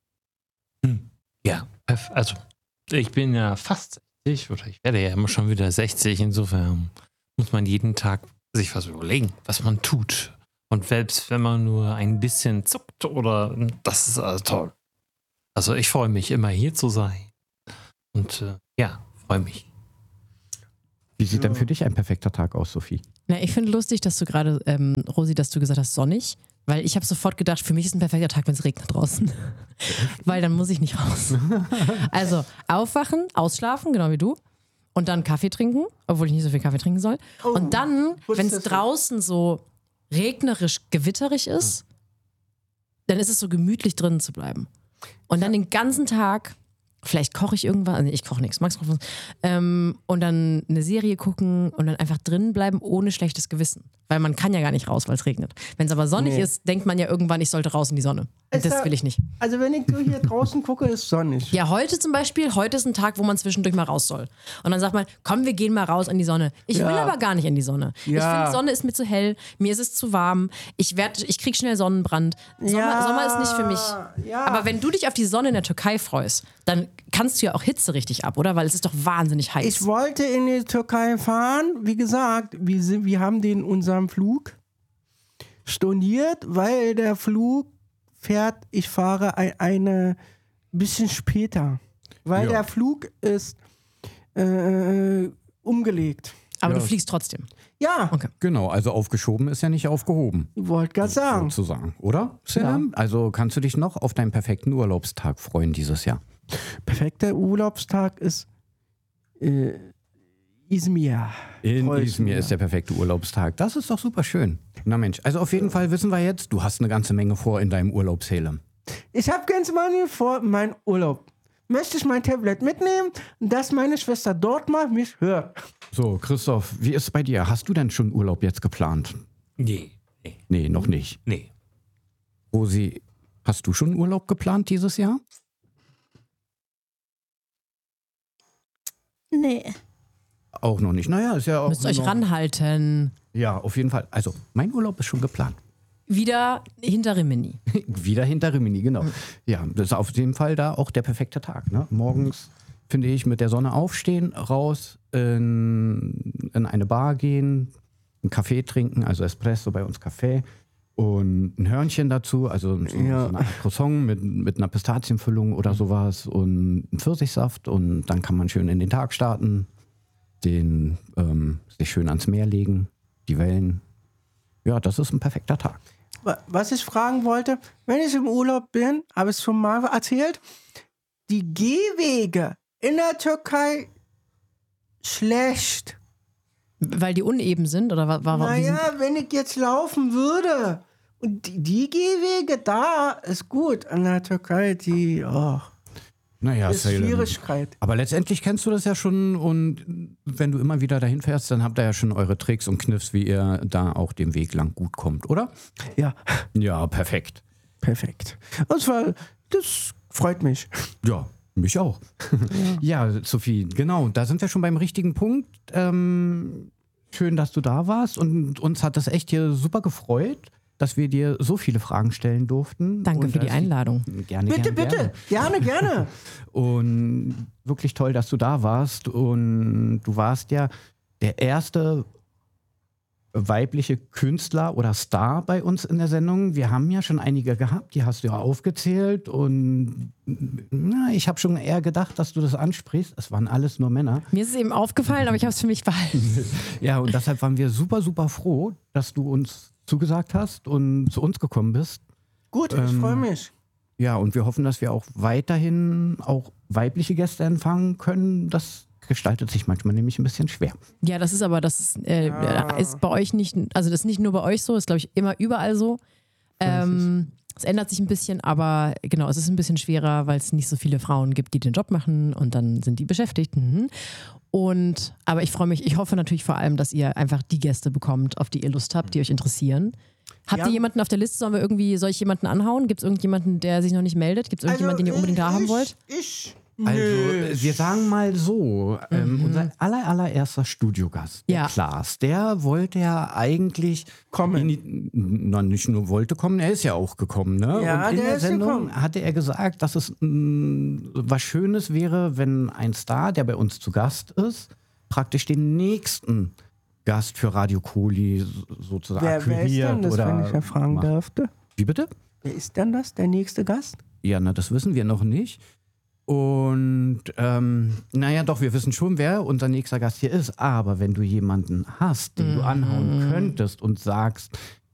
Hm. Ja, also ich bin ja fast sechzig oder ich werde ja immer schon wieder sechzig. Insofern muss man jeden Tag sich was überlegen, was man tut. Und selbst wenn man nur ein bisschen zuckt oder das ist also toll. Also ich freue mich immer hier zu sein. Und äh, ja, freue mich. Wie sieht denn für dich ein perfekter Tag aus, Sophie? Na, ich finde lustig, dass du gerade, ähm, Rosi, dass du gesagt hast, sonnig. Weil ich habe sofort gedacht, für mich ist ein perfekter Tag, wenn es regnet draußen. Weil dann muss ich nicht raus. Also aufwachen, ausschlafen, genau wie du. Und dann Kaffee trinken, obwohl ich nicht so viel Kaffee trinken soll. Oh, und dann, wenn es das so? draußen so regnerisch, gewitterig ist, dann ist es so gemütlich drinnen zu bleiben. Und dann den ganzen Tag, vielleicht koche ich irgendwas, also ich koche nichts, Max kocht was, ähm, und dann eine Serie gucken und dann einfach drinnen bleiben ohne schlechtes Gewissen. Weil man kann ja gar nicht raus, weil es regnet. Wenn es aber sonnig Nee. ist, denkt man ja irgendwann, ich sollte raus in die Sonne. Und Ist das da- will ich nicht. Also wenn ich so hier draußen gucke, ist sonnig. Ja, heute zum Beispiel, heute ist ein Tag, wo man zwischendurch mal raus soll. Und dann sagt man, komm, wir gehen mal raus in die Sonne. Ich Ja. will aber gar nicht in die Sonne. Ich Ja. finde, Sonne ist mir zu hell, mir ist es zu warm, ich, werd, ich krieg schnell Sonnenbrand. Sommer, Ja. Sommer ist nicht für mich. Ja. Aber wenn du dich auf die Sonne in der Türkei freust, dann kannst du ja auch Hitze richtig ab, oder? Weil es ist doch wahnsinnig heiß. Ich wollte in die Türkei fahren. Wie gesagt, wir, sind, wir haben den unseren Flug storniert, weil der Flug fährt, ich fahre ein, eine bisschen später. Weil Ja. der Flug ist äh, umgelegt. aber Ja. du fliegst trotzdem. Ja, Okay. Genau, also aufgeschoben ist ja nicht aufgehoben, ich wollte gerade sagen. sozusagen, oder? Sam? Also kannst du dich noch auf deinen perfekten Urlaubstag freuen dieses Jahr? Perfekter Urlaubstag ist äh, Izmir. In Freu ich Izmir mich. ist der perfekte Urlaubstag. Das ist doch super schön. Na Mensch, also auf jeden Fall wissen wir jetzt, du hast eine ganze Menge vor in deinem Urlaubshelem. Ich habe ganz mal vor, mein Urlaub. Möchte ich mein Tablet mitnehmen, dass meine Schwester dort mal mich hört. So, Christoph, wie ist es bei dir? Hast du denn schon Urlaub jetzt geplant? Nee, nee, Nee, noch nicht. nee. Rosi, hast du schon Urlaub geplant dieses Jahr? Nee. Auch noch nicht. Naja, ist ja auch. Müsst euch noch- ranhalten. Ja, auf jeden Fall. Also, mein Urlaub ist schon geplant. Wieder hinter Rimini. Wieder hinter Rimini, genau. Ja, das ist auf jeden Fall da auch der perfekte Tag. Ne? Morgens, finde ich, mit der Sonne aufstehen, raus in, in eine Bar gehen, einen Kaffee trinken, also Espresso, bei uns Kaffee und ein Hörnchen dazu, also so, Ja. so eine Art Croissant mit, mit einer Pistazienfüllung oder sowas und einen Pfirsichsaft und dann kann man schön in den Tag starten, den ähm, sich schön ans Meer legen, die Wellen. Ja, das ist ein perfekter Tag. Wa- Was ich fragen wollte, wenn ich im Urlaub bin, habe ich es schon mal erzählt, die Gehwege in der Türkei schlecht. Weil die uneben sind? Oder wa- wa- wa- wie sind- Naja, wenn ich jetzt laufen würde und die, die Gehwege da ist gut in der Türkei, die oh, Naja, ist Salem. Schwierigkeit. Aber letztendlich kennst du das ja schon und wenn du immer wieder dahin fährst, dann habt ihr ja schon eure Tricks und Kniffs, wie ihr da auch den Weg lang gut kommt, oder? Ja, Ja, perfekt. perfekt. Und zwar, das freut mich. Ja, mich auch. Ja, Sophie, genau, da sind wir schon beim richtigen Punkt. Ähm, schön, dass du da warst und uns hat das echt hier super gefreut, dass wir dir so viele Fragen stellen durften. Danke und für die dass- Einladung. Gerne, Bitte, gerne, bitte. Gerne, gerne. Und wirklich toll, dass du da warst. Und du warst ja der erste weibliche Künstler oder Star bei uns in der Sendung. Wir haben ja schon einige gehabt, die hast du ja aufgezählt. Und na, ich habe schon eher gedacht, dass du das ansprichst. Es waren alles nur Männer. Mir ist es eben aufgefallen, aber ich habe es für mich behalten. Ja, und deshalb waren wir super, super froh, dass du uns zugesagt hast und zu uns gekommen bist. Gut, ich Ähm, freue mich. Ja, und wir hoffen, dass wir auch weiterhin auch weibliche Gäste empfangen können. Das gestaltet sich manchmal nämlich ein bisschen schwer. Ja, das ist aber, das ist, äh, Ja. ist bei euch nicht, also das ist nicht nur bei euch so, ist glaube ich immer überall so. Ähm, Es ändert sich ein bisschen, aber genau, es ist ein bisschen schwerer, weil es nicht so viele Frauen gibt, die den Job machen und dann sind die beschäftigt. Mhm. Und, aber ich freue mich, ich hoffe natürlich vor allem, dass ihr einfach die Gäste bekommt, auf die ihr Lust habt, die euch interessieren. Habt Ja. ihr jemanden auf der Liste? Sollen wir irgendwie, soll ich jemanden anhauen? Gibt es irgendjemanden, der sich noch nicht meldet? Gibt es irgendjemanden, den ihr unbedingt da haben ich, wollt? Ich. Also, Nö. wir sagen mal so, ähm, unser aller, allererster Studiogast, der Ja. Klaas, der wollte ja eigentlich Kommen. in- na, nicht nur wollte kommen, er ist ja auch gekommen. Ne? Ja, Und in der der ist Sendung gekommen. hatte er gesagt, dass es mh, was Schönes wäre, wenn ein Star, der bei uns zu Gast ist, praktisch den nächsten Gast für Radio Kohli sozusagen Wer, wer ist akquiriert. denn das, oder wenn ich ja fragen macht. dürfte? Wie bitte? Wer ist denn das, der nächste Gast? Ja, na, das wissen wir noch nicht. Und ähm, naja, doch, wir wissen schon, wer unser nächster Gast hier ist. Aber wenn du jemanden hast, den du anhauen könntest und sagst,